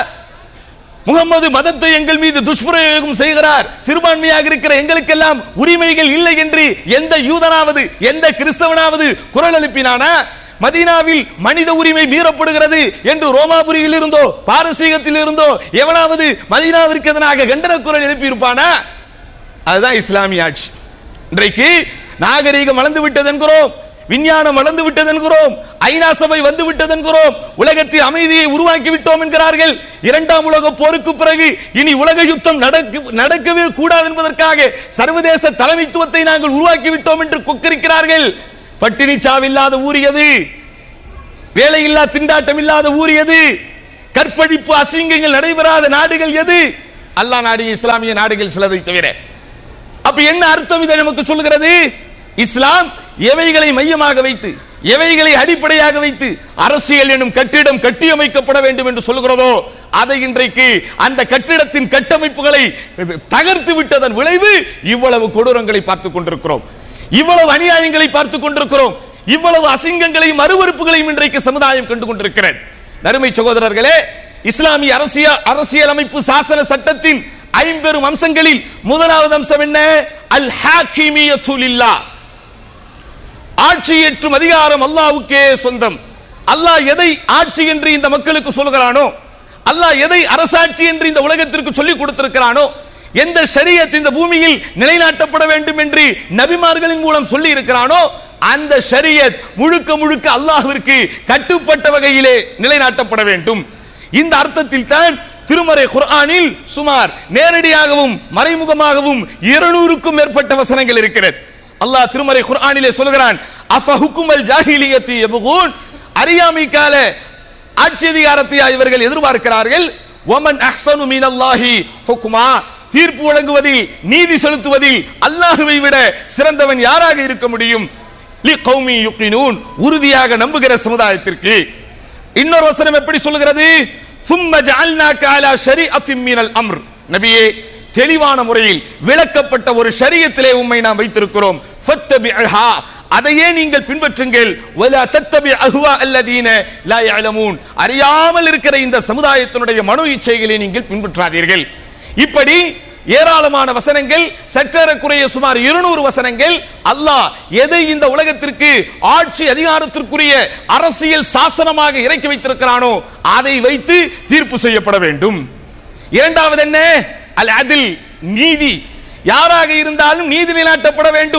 முகமது மதத்தை எங்கள் மீது துஷ்பிரயோகம் செய்கிறார், சிறுபான்மையாக இருக்கிற எங்களுக்கெல்லாம் உரிமைகள் இல்லை என்று எந்த யூதனாவது, எந்த கிறிஸ்தவனாவது குரல் எழுப்பினானா? மதீனாவில் மனித உரிமை மீறப்படுகிறது என்று ரோமாபுரியில் இருந்தோ பாரசீகத்தில் இருந்தோ எவனாவது மதீனாவிற்கு எதிராக கண்டன குரல் எழுப்பி இருப்பானா? அதுதான் இஸ்லாமிய ஆட்சி. இன்றைக்கு நாகரீகம் வளர்ந்து விட்டது என்கிறோம், விஞ்ஞானம் வளர்ந்து விட்டது என்கிறோம், ஐநா சபை வந்து விட்டது என்கிறோம், உலகத்தில் அமைதியை உருவாக்கி விட்டோம் என்கிறார்கள். 2ஆம் உலக போருக்கு பிறகு இனி உலக யுத்தம் நடக்கவே கூடாது என்பதற்காக சர்வதேச தலைமைத்துவத்தை நாங்கள் உருவாக்கி விட்டோம் என்று கொக்கரிக்கிறார்கள். பட்டினி சாவில்லாத ஊர் எது? வேலையில்லா திண்டாட்டம் இல்லாத ஊர் எது? கற்பழிப்பு அசிங்கங்கள் நடைபெறாத நாடுகள் எது? அல்லாஹ் நாடு இஸ்லாமிய நாடுகள் சிலதை தவிர. அப்ப என்ன அர்த்தம் இதை நமக்கு சொல்கிறது? இஸ்லாம் எவைகளை மையமாக வைத்து, எவைகளை அடிப்படையாக வைத்து அரசியல் எனும் கட்டிடம் கட்டியமைக்கப்பட வேண்டும் என்று சொல்கிறதோ, அதை இன்றைக்கு அந்த கட்டிடத்தின் கட்டமைப்புகளை தகர்த்து விட்டதன் விளைவு இவ்வளவு கொடூரங்களை பார்த்துக் கொண்டிருக்கிறோம், இவ்வளவு அநியாயங்களை பார்த்துக் கொண்டிருக்கிறோம், இவ்வளவு அசிங்கங்களையும் அருவருப்புகளையும் இன்றைக்கு சமுதாயம் கண்டு கொண்டிருக்கிறது. நறுமை சகோதரர்களே, இஸ்லாமிய அரசியல் அமைப்பு சாசன சட்டத்தின் 5 அம்சங்களில் முதலாவது அம்சம் என்ன? அல் ஹாக்கிமியத்து லில்லாஹ். ஆட்சி ஏற்றும் அதிகாரம் அல்லாஹ்வுக்கே சொந்தம். அல்லாஹ் எதை ஆட்சி என்று இந்த மக்களுக்கு சொல்கிறானோ, அல்லாஹ் எதை அரசாட்சி என்று இந்த உலகத்திற்கு சொல்லிக் கொடுத்திருக்கிறானோ, எந்த ஷரியத் இந்த பூமியில் நிலைநாட்டப்பட வேண்டும் என்று நபிமார்களின் மூலம் சொல்லி இருக்கிறானோ, அந்த ஷரியத் முழுக்க முழுக்க அல்லாஹ்விற்கு கட்டுப்பட்ட வகையிலே நிலைநாட்டப்பட வேண்டும். இந்த அர்த்தத்தில் தான் திருமறை குர்ஆனில் சுமார் நேரடியாகவும் மறைமுகமாகவும் 200க்கும் மேற்பட்ட வசனங்கள் இருக்கிறது. அல்லாஹ் திருமறை குர்ஆனிலே சொல்கிறான், அஃபஹுக்குமல் ஜாஹிலியத்தி யபூன், அறியாமை கால ஆட்சி அதிகாரத்தை இவர்கள் எதிர்பார்க்கிறார்கள். வமன் அஹ்ஸனு மினல்லாஹி ஹுக்மா, தீர்ப்பு வழங்குவதில், நீதி செலுத்துவதில் அல்லாஹ்வை விட சிறந்தவன் யாராக இருக்க முடியும்? லிகௌமி யுகினூன், உறுதியாக நம்புகிற சமுதாயத்திற்கு. இன்னொரு வசனம் எப்படி சொல்கிறது? சும்ம ஜஅல்னாக அலா ஷரீஅத்தின் மினல் அம்ர், நபியே தெளிவான முறையில் விளக்கப்பட்ட ஒரு ஷரியத்திலே உம்மை நாம் வைத்திருக்கிறோம். ஃபத்தபிஹா, அதையே நீங்கள் பின்பற்றுங்கள். வலா தத்தபி அஹ்வா அல்லதீன லா யஅலமூன், அறியாமல் இருக்கிற இந்த சமுதாயத்தினுடைய மனோ இச்சைகளை நீங்கள் பின்பற்றாதீர்கள். இப்படி ஏராளமான வசனங்கள், சற்றேறக்குறைய சுமார் 200 வசனங்கள் அல்லாஹ் எதை இந்த உலகத்திற்கு ஆட்சி அதிகாரத்திற்குரிய அரசியல் சாசனமாக இறக்கி வைத்திருக்கிறானோ அதை வைத்து தீர்ப்பு செய்யப்பட வேண்டும். இரண்டாவது என்ன? அல் அதில், நீதி. யாராக இருந்தாலும் நீதி நிலைநாட்டப்பட வேண்டும்.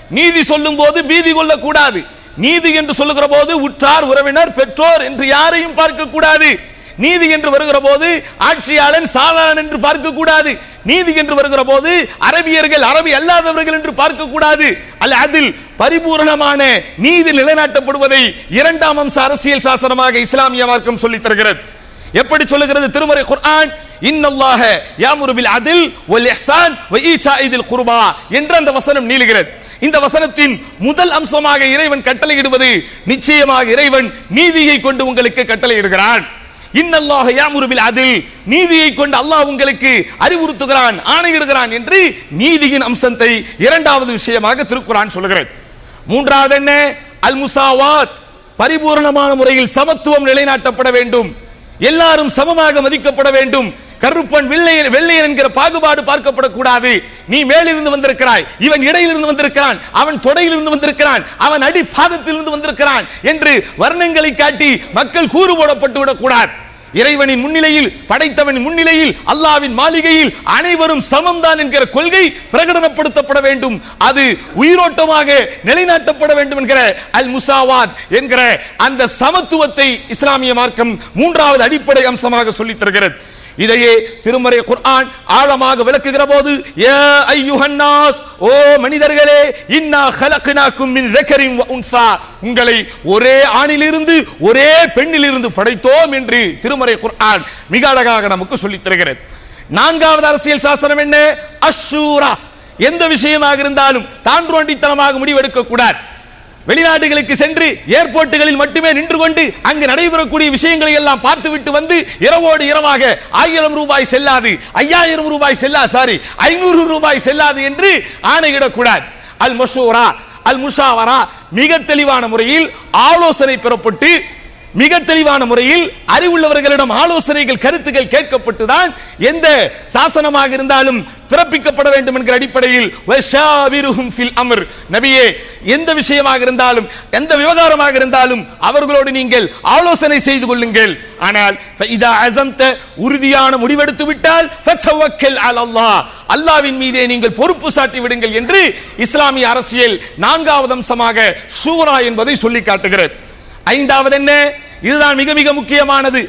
நீதி சொல்லும் போது பீதி கொள்ளக்கூடாது. நீதி என்று சொல்லுகிற போது உற்றார் உறவினர் பெற்றோர் என்று யாரையும் பார்க்க கூடாது. நீதி என்று வருகிற போது ஆட்சியாளன் சாதாரண என்று பார்க்க கூடாது. நீதி என்று வருகிற போது அரபியர்கள் அரபி அல்லாதவர்கள் என்று பார்க்க கூடாது. அல்ல, அதில் பரிபூரணமான நீதி நிலைநாட்டப்படுவதை இரண்டாம் அம்ச அரசியல் சாசனமாக இஸ்லாமிய மார்க்கம் சொல்லித் தருகிறது. எப்படி சொல்லுகிறது திருமறை குர்ஆன்? இன்னல்லாஹ யாமுரு பில் அத்ல் வல் இஹ்சான் வ ஈசாஇதில் குர்பா என்ற அந்த வசனம் நீளுகிறது. இந்த வசனத்தின் முதல் அம்சமாக இறைவன் கட்டளையிடுவது நிச்சயமாக இறைவன் நீதியை கொண்டு உங்களுக்கு கட்டளையிடுகிறான். இன்னல்லாஹ யாமுரு பில் அத்ல், நீதியை கொண்டு அல்லாஹ் உங்களுக்கு அறிவுறுத்துகிறான், ஆணையிடுகிறான் என்று நீதியின் அம்சத்தை இரண்டாவது விஷயமாக திருக்குர்ஆன் சொல்கிறது. மூன்றாவது என்ன? அல் முசாவாத், பரிபூரணமான முறையில் சமத்துவம் நிலைநாட்டப்பட வேண்டும். எல்லாரும் சமமாக மதிக்கப்பட வேண்டும். கருப்பன் வெள்ளையன் என்கிற பாகுபாடு பார்க்கப்படக்கூடாது. நீ மேலிருந்து வந்திருக்கிறாய், இவன் இடையிலிருந்து வந்திருக்கிறான், அவன் தொடையிலிருந்து வந்திருக்கிறான், அவன் அடி பாதத்திலிருந்து வந்திருக்கிறான் என்று வர்ணங்களை காட்டி மக்கள் கூறு போடப்பட்டு விடக்கூடாது. இறைவனின் முன்னிலையில், படைத்தவனின் முன்னிலையில், அல்லாஹ்வின் மாளிகையில் அனைவரும் சமம்தான் என்கிற கொள்கை பிரகடனப்படுத்தப்பட வேண்டும். அது உயிரோட்டமாக நிலைநாட்டப்பட வேண்டும் என்கிற அல் முசாவாத் என்கிற அந்த சமத்துவத்தை இஸ்லாமிய மார்க்கம் மூன்றாவது அடிப்படை அம்சமாக சொல்லித் தருகிறது. இதையே திருமறை குர்ஆன் ஆழமாக விளக்குகிற போது, யா அய்யுஹன் நாஸ், ஓ மனிதர்களே, இன்னா ஹலக்னாக்கும் மின் ஸக்கரின் வ உன்ஸா, உங்களை ஒரே ஆணிலிருந்து ஒரே பெண்ணிலிருந்து படைத்தோம் என்று திருமறை குர்ஆன் மிக அழகாக நமக்கு சொல்லித் தருகிறது. நான்காவது அரசியல் சாசனம் என்ன? அஷ்ஷூரா. எந்த விஷயமாக இருந்தாலும் தாண்டோண்டித்தனமாக முடிவெடுக்க கூடாது. வெளிநாடுகளுக்கு சென்று ஏர்போர்ட்டுகளில் மட்டுமே நின்று கொண்டு அங்கு நடைபெறக்கூடிய விஷயங்களை எல்லாம் பார்த்துவிட்டு வந்து இரவோடு இரவாக 1000 ரூபாய் செல்லாது, 5000 ரூபாய் செல்லாது, 500 ரூபாய் செல்லாது என்று ஆணையிடக்கூடாது. அல் மஷூரா, அல் முஷாவரா, மிக தெளிவான முறையில் ஆலோசனை பெறப்பட்டு மிக தெளிவான முறையில் அறிவுள்ளவர்களிடம் ஆலோசனைகள் கருத்துக்கள் கேட்கப்பட்டுதான் எந்த சாசனமாக இருந்தாலும் பிறப்பிக்கப்பட வேண்டும் என்கிற அடிப்படையில் வஷாவிருஹும் ஃபில் அம்ர், நபியே, எந்த விஷயமாக இருந்தாலும் எந்த விவகாரமாக இருந்தாலும் அவர்களோடு நீங்கள் ஆலோசனை செய்து கொள்ளுங்கள். ஆனால் ஃபஇதா அஸம்த, உறுதியான முடிவெடுத்து விட்டால் ஃபதவக்கல் அலல்லாஹ், அல்லாஹ்வின் மீதே நீங்கள் பொறுப்பு சாட்டி விடுங்கள் என்று இஸ்லாமிய அரசியல் நான்காவது அம்சமாக ஷூரா என்பதை சொல்லி காட்டுகிறது. ஐந்தாவது என்ன? இதுதான் மிக மிக முக்கியமானது.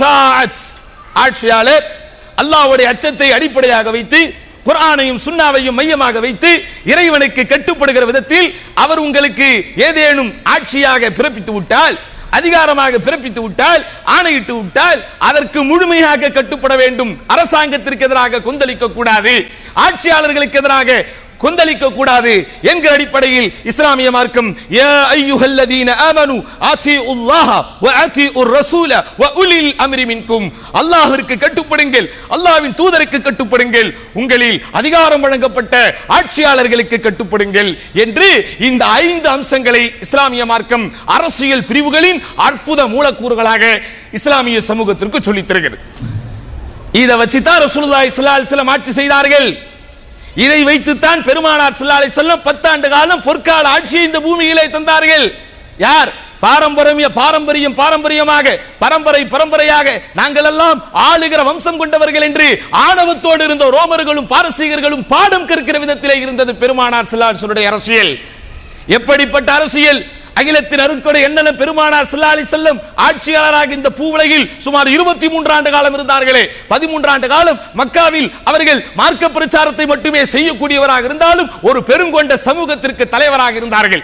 ஆட்சியாளர் அல்லாஹ்வுடைய அச்சத்தை அடிப்படையாக வைத்து குர்ஆனையும் சுன்னாவையும் மையமாக வைத்து இறைவனுக்கு கட்டுப்படுகிற விதத்தில் அவர் உங்களுக்கு ஏதேனும் ஆட்சியாக பிறப்பித்து விட்டால், அதிகாரமாக பிறப்பித்து விட்டால், ஆணையிட்டு விட்டால் அதற்கு முழுமையாக கட்டுப்பட வேண்டும். அரசாங்கத்திற்கு எதிராக கொந்தளிக்க கூடாது, ஆட்சியாளர்களுக்கு எதிராக கொந்தளிக்க கூடாது என்கிற அடிப்படையில் இஸ்லாமிய மார்க்கம் யா அய்யுஹல்லதீன ஆமனு ஆதிஉல்லாஹ வ ஆதிஉர் ரசூல வ உலில் அம்ரி மின்கும், அல்லாஹ்விற்கு கட்டுப்படுங்கள், அல்லாஹ்வின் தூதருக்கு கட்டுப்படுங்கள், உங்களில் அதிகாரம் வழங்கப்பட்ட ஆட்சியாளர்களுக்கு கட்டுப்படுங்கள் என்று இந்த 5 அம்சங்களை இஸ்லாமிய மார்க்கம் அரசியல் பிரிவுகளின் அற்புத மூலக்கூறுகளாக இஸ்லாமிய சமூகத்திற்கு சொல்லித் தருகிறது. இதை வச்சுதான் ரசூலுல்லாஹி ஸல்லல்லாஹு அலைஹி வஸல்லம் ஆட்சி செய்தார்கள். இதை வைத்துத்தான் பெருமானார் ஸல்லல்லாஹு அலைஹி வஸல்லம் 10 ஆண்டு காலம் பொற்கால ஆட்சியை இந்த பூமியிலே தந்தார்கள். யார்? பாரம்பரியமாக பரம்பரையாக நாங்கள் எல்லாம் ஆளுகிற வம்சம் கொண்டவர்கள் என்று ஆணவத்தோடு இருந்த ரோமர்களும் பாரசீகர்களும் பாடம் கற்கிற விதத்திலே இருந்தது பெருமானார் ஸல்லல்லாஹு அலைஹி வஸல்லம் அரசியல். எப்படிப்பட்ட அரசியல்? அகிலத்தின் அருட்கொடை என்னென்ன பெருமானார் ஸல்லல்லாஹு அலைஹி வஸல்லம் ஆட்சியாளராக இந்த பூவுலகில் சுமார் 23 ஆண்டு காலம் இருந்தார்களே, 13 ஆண்டு காலம் மக்காவில் அவர்கள் மார்க்க பிரச்சாரத்தை மட்டுமே செய்யக்கூடியவராக இருந்தாலும் ஒரு பெருங்கொண்ட சமூகத்திற்கு தலைவராக இருந்தார்கள்.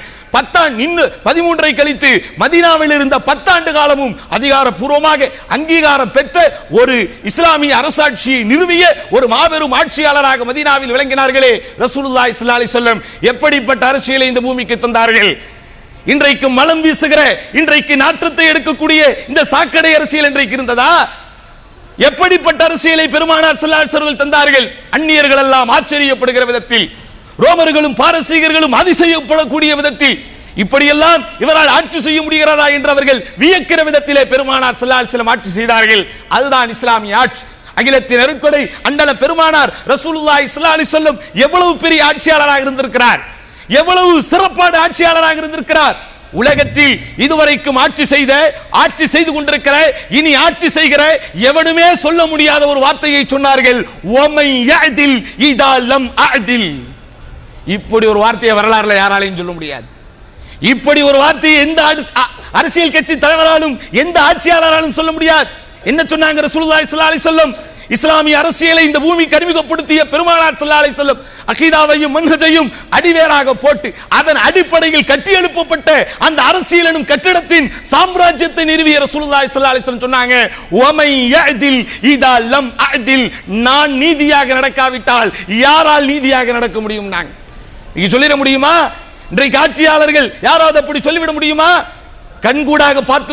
13 கழித்து மதீனாவில் இருந்த 10 ஆண்டு காலமும் அதிகாரப்பூர்வமாக அங்கீகாரம் பெற்ற ஒரு இஸ்லாமிய அரசாட்சியை நிறுவிய ஒரு மாபெரும் ஆட்சியாளராக மதீனாவில் விளங்கினார்களே ரசூலுல்லாஹி ஸல்லல்லாஹு அலைஹி வஸல்லம். எப்படிப்பட்ட அரசியலை இந்த பூமிக்கு தந்தார்கள்? இன்றைக்கு மலம் வீசுகிற, இன்றைக்கு நாற்றத்தை எடுக்கக்கூடிய இந்த சாக்கடை அரசியல் இன்றைக்கு இருந்ததா? எப்படிப்பட்ட அரசியலை பெருமானார் ஸல்லல்லாஹு அலைஹி வஸல்லம் தந்தார்கள்? அந்நியர்கள் எல்லாம் ஆச்சரியப்படுகிற விதத்தில், ரோமர்களும் பாரசீகர்களும் அதிசயப்படக்கூடிய விதத்தில், இப்படியெல்லாம் இவரால் ஆட்சி செய்ய முடிகிறதா என்று அவர்கள் வியக்கிற விதத்திலே பெருமானார் ஸல்லல்லாஹு அலைஹி வஸல்லம் ஆட்சி செய்தார்கள். அதுதான் இஸ்லாமிய ஆட்சி. அகிலத்தின் அருட்கொடை அண்டல பெருமானார் ரசூலுல்லாஹி ஸல்லல்லாஹு அலைஹி வஸல்லம் எவ்வளவு பெரிய ஆட்சியாளராக இருந்திருக்கிறார், எவ்வளவு சிறப்பான ஆட்சியாளராக இருந்திருக்கிறார். உலகத்தில் இதுவரைக்கும் ஆட்சி செய்து கொண்டிருக்கிற, இனி ஆட்சி செய்கிற எவனுமே சொல்ல முடியாத ஒரு வார்த்தையை சொன்னார்கள். ஒமை யஅதில் இதா லம் அஅதில். இப்படி ஒரு வார்த்தையை வரலாறுல யாராலையும் சொல்ல முடியாது. இப்படி ஒரு வார்த்தையை எந்த அரசியல் கட்சி தலைவராலும் எந்த ஆட்சியாளராலும் சொல்ல முடியாது. என்ன சொன்னாங்க ரசூலுல்லாஹி ஸல்லல்லாஹு அலைஹி வஸல்லம்? இஸ்லாமிய அரசியலை இந்த பூமிக்கு அறிமுகப்படுத்திய பெருமானார் ஸல்லல்லாஹு அலைஹி வஸல்லம் அகீதாவையும் மன்ஹஜையும் அடிவேராக போட்டு அதன் அடிப்படையில் கட்டி எழுப்பப்பட்ட அந்த அரசியல் எனும் கட்டிடத்தின் சாம்ராஜ்யத்தை நிறுவிய ரசூலுல்லாஹி ஸல்லல்லாஹு அலைஹி வஸல்லம் சொன்னாங்க, வமை யஅதில் இதா லம் அஅதில், நான் நீதியாக நடக்காவிட்டால் யாரால் நீதியாக நடக்க முடியும்? நாங்க நீங்க சொல்லிட முடியுமா? இன்றைக்கு ஆட்சியாளர்கள் யாராவது அப்படி சொல்லிவிட முடியுமா? கண்கூடாக பார்த்து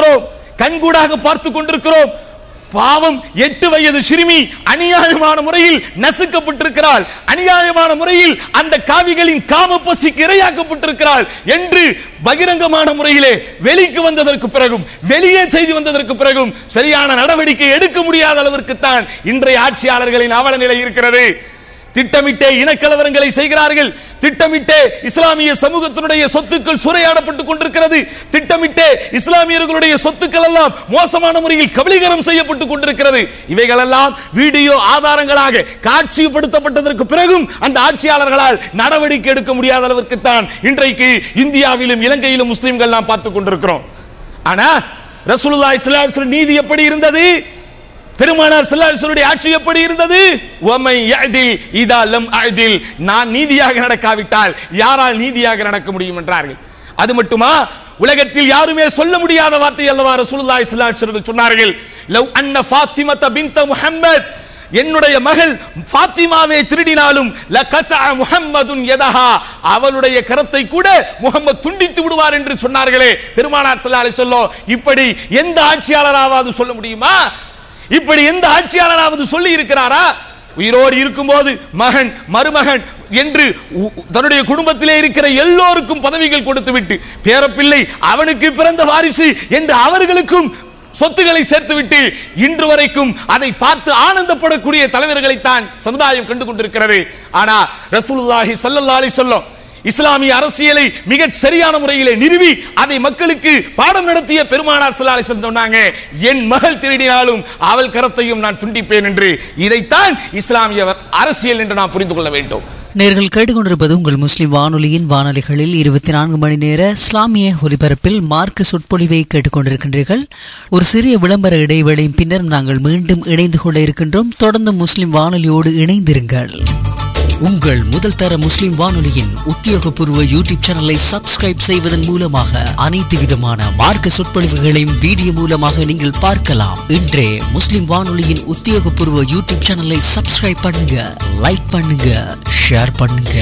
கொண்டிருக்கிறோம். பாவம் 8 வயது சிறுமி அநியாயமான முறையில் நசுக்கப்பட்டிருக்கிறாள், அநியாயமான முறையில் அந்த காவிகளின் காம பசிக்கு இரையாக்கப்பட்டிருக்கிறாள் என்று பகிரங்கமான முறையிலே வெளிக்கு வந்ததற்கு பிறகும், வெளியே செய்தி வந்ததற்கு பிறகும் சரியான நடவடிக்கை எடுக்க முடியாத அளவிற்கு தான் இன்றைய ஆட்சியாளர்களின் அவல நிலை இருக்கிறது. திட்டமிட்டே இனக்கலவரங்களை செய்கிறார்கள். திட்டமிட்டே இஸ்லாமிய சமூகத்தினுடைய சொத்துக்கள் சூறையாடப்பட்டுக் கொண்டிருக்கிறது. திட்டமிட்டே இஸ்லாமியர்களுடைய சொத்துக்கள் எல்லாம் மோசமான முறையில் கபலீகரம் செய்யப்பட்டுக் கொண்டிருக்கிறது. இவைகளெல்லாம் வீடியோ ஆதாரங்களாக காட்சிப்படுத்தப்பட்டதற்கு பிறகும் அந்த ஆட்சியாளர்களால் நடவடிக்கை எடுக்க முடியாத அளவிற்கு தான் இன்றைக்கு இந்தியாவிலும் இலங்கையிலும் முஸ்லிம்கள் நாம் பார்த்துக் கொண்டிருக்கிறோம். ஆனா ரசூலுல்லாஹி ஸல்லல்லாஹு அலைஹி வஸல்லம் நீதி எப்படி இருந்தது? பெருமானார் ஸல்லல்லாஹு அலைஹி வஸல்லம் ஆட்சி எப்படி இருந்தது? வமை யஅதில் இதா லம் அஅதில், நான் நீதியாக நடக்காவிட்டால் யாரால் நீதியாக நடக்க முடியும் என்றார்கள். அது மட்டுமா, உலகத்தில் யாருமே சொல்ல முடியாத வார்த்தை அல்லவா ரசூலுல்லாஹி ஸல்லல்லாஹு அலைஹி வஸல்லம் சொன்னார்கள், லவ் அன்ன ஃபாத்திமத பின்த முஹம்மத், என்னுடைய மகள் ஃபாத்திமாவை திருடினாலும் லகதஅ முஹம்மதுன் யதஹா, அவளுடைய கரத்தை கூட முஹம்மத் துண்டித்து விடுவார் என்று சொன்னார்களே பெருமானார் ஸல்லல்லாஹு அலைஹி வஸல்லம். இப்படி எந்த ஆட்சியாளராவது சொல்ல முடியுமா? இப்படி எந்த ஆட்சியாளராவது சொல்லி இருக்கிறாரா? உயிரோடு இருக்கும்போது மகன் மருமகன் என்று தன்னுடைய குடும்பத்திலே இருக்கிற எல்லோருக்கும் பதவிகள் கொடுத்துவிட்டு, பேரப்பிள்ளை அவனுக்கு பிறந்த வாரிசு என்று அவர்களுக்கும் சொத்துக்களை சேர்த்துவிட்டு இன்று வரைக்கும் அதை பார்த்து ஆனந்தப்படக்கூடிய தலைவர்களைத்தான் சமுதாயம் கண்டு கொண்டிருக்கிறது. ஆனா ரசூலுல்லாஹி ஸல்லல்லாஹு அலைஹி வஸல்லம் இஸ்லாமிய அரசியலை மிக சரியான முறையிலே நிறுவி அதை மக்களுக்கு பாடம் நடத்திய பெருமானார் ஸல்லல்லாஹு அலைஹி வஸல்லம் சொன்னாங்க, என் மகள் திருடினாலும் அவள் கரத்தையும் நான் துண்டிப்பேன் என்று. இதைத்தான் இஸ்லாமிய அரசியல் என்று நாம் புரிந்து கொள்ள வேண்டும். நேர்கள் கேட்டுக்கொண்டிருப்பது உங்கள் முஸ்லிம் வானொலியின் வானொலிகளில் 24 மணி நேர இஸ்லாமிய ஒலிபரப்பில் மார்க்க சொற்பொழிவை கேட்டுக்கொண்டிருக்கின்றீர்கள். ஒரு சிறிய விளம்பர இடைவேளையின் பின்னர் நாங்கள் மீண்டும் இணைந்து கொள்ள இருக்கின்றோம். தொடர்ந்து முஸ்லிம் வானொலியோடு இணைந்திருங்கள். உங்கள் முதல் தர முஸ்லிம் வானொலியின் உத்தியோகபூர்வ யூடியூப் சேனலை சப்ஸ்கிரைப் செய்வதன் மூலமாக அனைத்து விதமான மார்க்க சொற்பொழிவுகளையும் வீடியோ மூலமாக நீங்கள் பார்க்கலாம். இன்றே முஸ்லிம் வானொலியின் உத்தியோகபூர்வ யூடியூப் சேனலை சப்ஸ்கிரைப் பண்ணுங்க, லைக் பண்ணுங்க, ஷேர் பண்ணுங்க.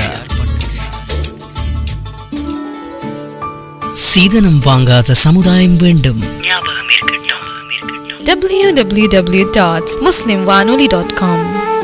சீதனம் வாங்காத சமுதாயம் வேண்டும். www.muslimwanoli.com.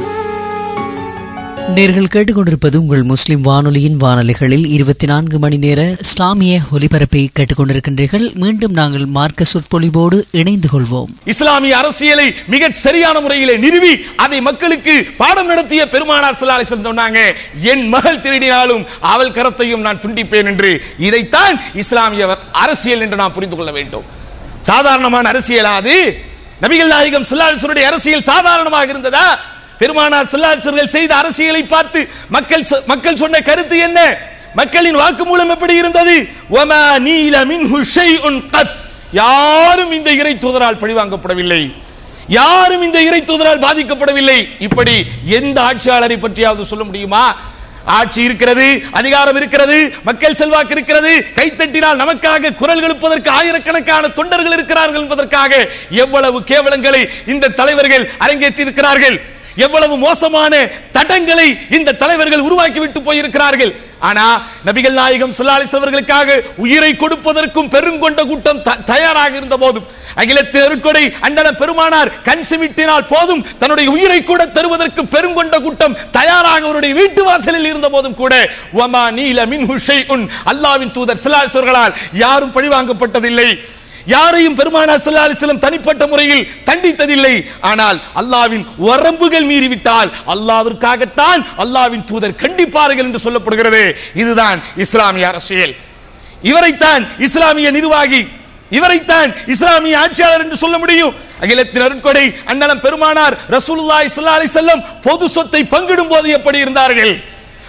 நேர்கள் கேட்டுக்கொண்டிருப்பது உங்கள் முஸ்லிம் வானொலியின் வானொலிகளில் 24 மணி நேர இஸ்லாமிய ஒலிபரப்பை கேட்டுக்கொண்டிருக்கின்றீர்கள். மீண்டும் நாங்கள் மார்க்க சொற்பொழிவோடு இணைந்து கொள்வோம். இஸ்லாமிய அரசியலை மிக சரியான முறையிலே நிறுவி அதை மக்களுக்கு பாடம் நடத்திய பெருமானார் ஸல்லல்லாஹு அலைஹி வஸல்லம் சொன்னாங்க, என் மகள் திருடினாலும் அவள் கரத்தையும் நான் துண்டிப்பேன் என்று. இதைத்தான் இஸ்லாமிய அரசியல் என்று நாம் புரிந்து கொள்ள வேண்டும். சாதாரணமான அரசியலாது? நபிகள் நாயகம் ஸல்லல்லாஹு அலைஹி வஸல்லம் அரசியல் சாதாரணமாக இருந்ததா? பெருமானார் ஸல்லல்லாஹு அலைஹி வஸல்லம் செய்த அரசியலை பார்த்து மக்கள் சொன்ன கருத்து என்ன? மக்களின் வாக்குமூலம் எப்படி இருந்தது? வமா நீல மின்ஹு ஷைஉன் கத், யாரும் இந்த இறை தூதரால் பழிவாங்கப்படவில்லை, யாரும் இந்த இறை தூதரால் பாதிக்கப்படவில்லை. இப்படி எந்த ஆட்சியாளரை பற்றியாவது சொல்ல முடியுமா? ஆட்சி இருக்கிறது, அதிகாரம் இருக்கிறது, மக்கள் செல்வாக்கு இருக்கிறது, கைத்தட்டினால் நமக்காக குரல் எழுப்பதற்கு ஆயிரக்கணக்கான தொண்டர்கள் இருக்கிறார்கள் என்பதற்காக எவ்வளவு கேவலங்களை இந்த தலைவர்கள் அரங்கேற்றி இருக்கிறார்கள், எவ்வளவு மோசமான தடங்களை இந்த தலைவர்கள் உருவாக்கிவிட்டு போயிருக்கிறார்கள். ஆனா நபிகள் நாயகம் ஸல்லல்லாஹு அலைஹி வஸல்லம் அவர்களுக்காக உயிரை கொடுப்பதற்கும் பெருங்கொண்ட கூட்டம் தயாராக இருந்த போதும், அகிலத்து அருட்கொடை அண்ணன் பெருமானார் கண் சிமிட்டினால் போதும் தன்னுடைய உயிரை கூட தருவதற்கு பெருங்கொண்ட கூட்டம் தயாராக அவருடைய வீட்டு வாசலில் இருந்த போதும் கூட வமா நீல மின்ஹு ஷைஉன், அல்லாஹ்வின் தூதர் ஸல்லல்லாஹு அலைஹி வஸல்லம் யாரும் பழிவாங்கப்பட்டதில்லை, யாரையும் பெருமானார் ஸல்லல்லாஹு அலைஹி வஸல்லம் தனிப்பட்ட முறையில் தண்டித்ததில்லை. ஆனால் அல்லாஹ்வின் வரம்புகள் மீறிவிட்டால் அல்லாஹ்விற்காகத்தான் அல்லாஹ்வின் தூதர் கண்டிப்பார்கள் என்று சொல்லப்படுகிறது. இதுதான் இஸ்லாமிய அரசியல். இவரைத்தான் இஸ்லாமிய நிர்வாகி, இவரைத்தான் இஸ்லாமிய ஆட்சியாளர் என்று சொல்ல முடியும். அகிலத்தின் அருட்கொடை அண்ணலம் பெருமானார் ரசூலுல்லாஹி ஸல்லல்லாஹு அலைஹி வஸல்லம் பொது சொத்தை பங்கிடும் போது எப்படி இருந்தார்கள்,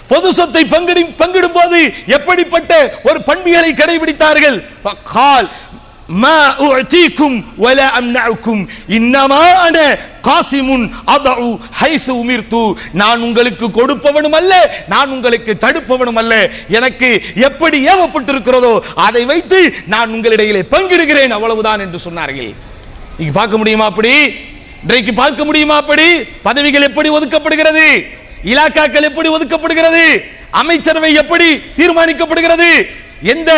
பொது சொத்தை பங்கிடும் போது எப்படிப்பட்ட ஒரு பண்பியலை கடைபிடித்தார்கள்? கால் மா உஅதீக்கும் வலா அம்னஉக்கும் இன்னமா அன காசிமுன் அதஉ ஹைஸு உமிர்து. நான் உங்களுக்கு கொடுப்பவனும் அல்ல, நான் உங்களுக்கு தடுப்பவனும் அல்ல. எனக்கு எப்படி ஏவப்பட்டிருக்கிறதோ அதை வைத்து நான் உங்களிடையிலே பங்கிடுகிறேன், அவ்வளவுதான் என்று சொன்னார்கள். நீங்க பார்க்க முடியுமா அப்படி? இன்றைக்கு பார்க்க முடியுமா அப்படி? பதவிகள் எப்படி ஒதுக்கப்படுகிறது? இலாக்காக்கள் எப்படி ஒதுக்கப்படுகிறது? அமைச்சரவை எப்படி தீர்மானிக்கப்படுகிறது? எந்த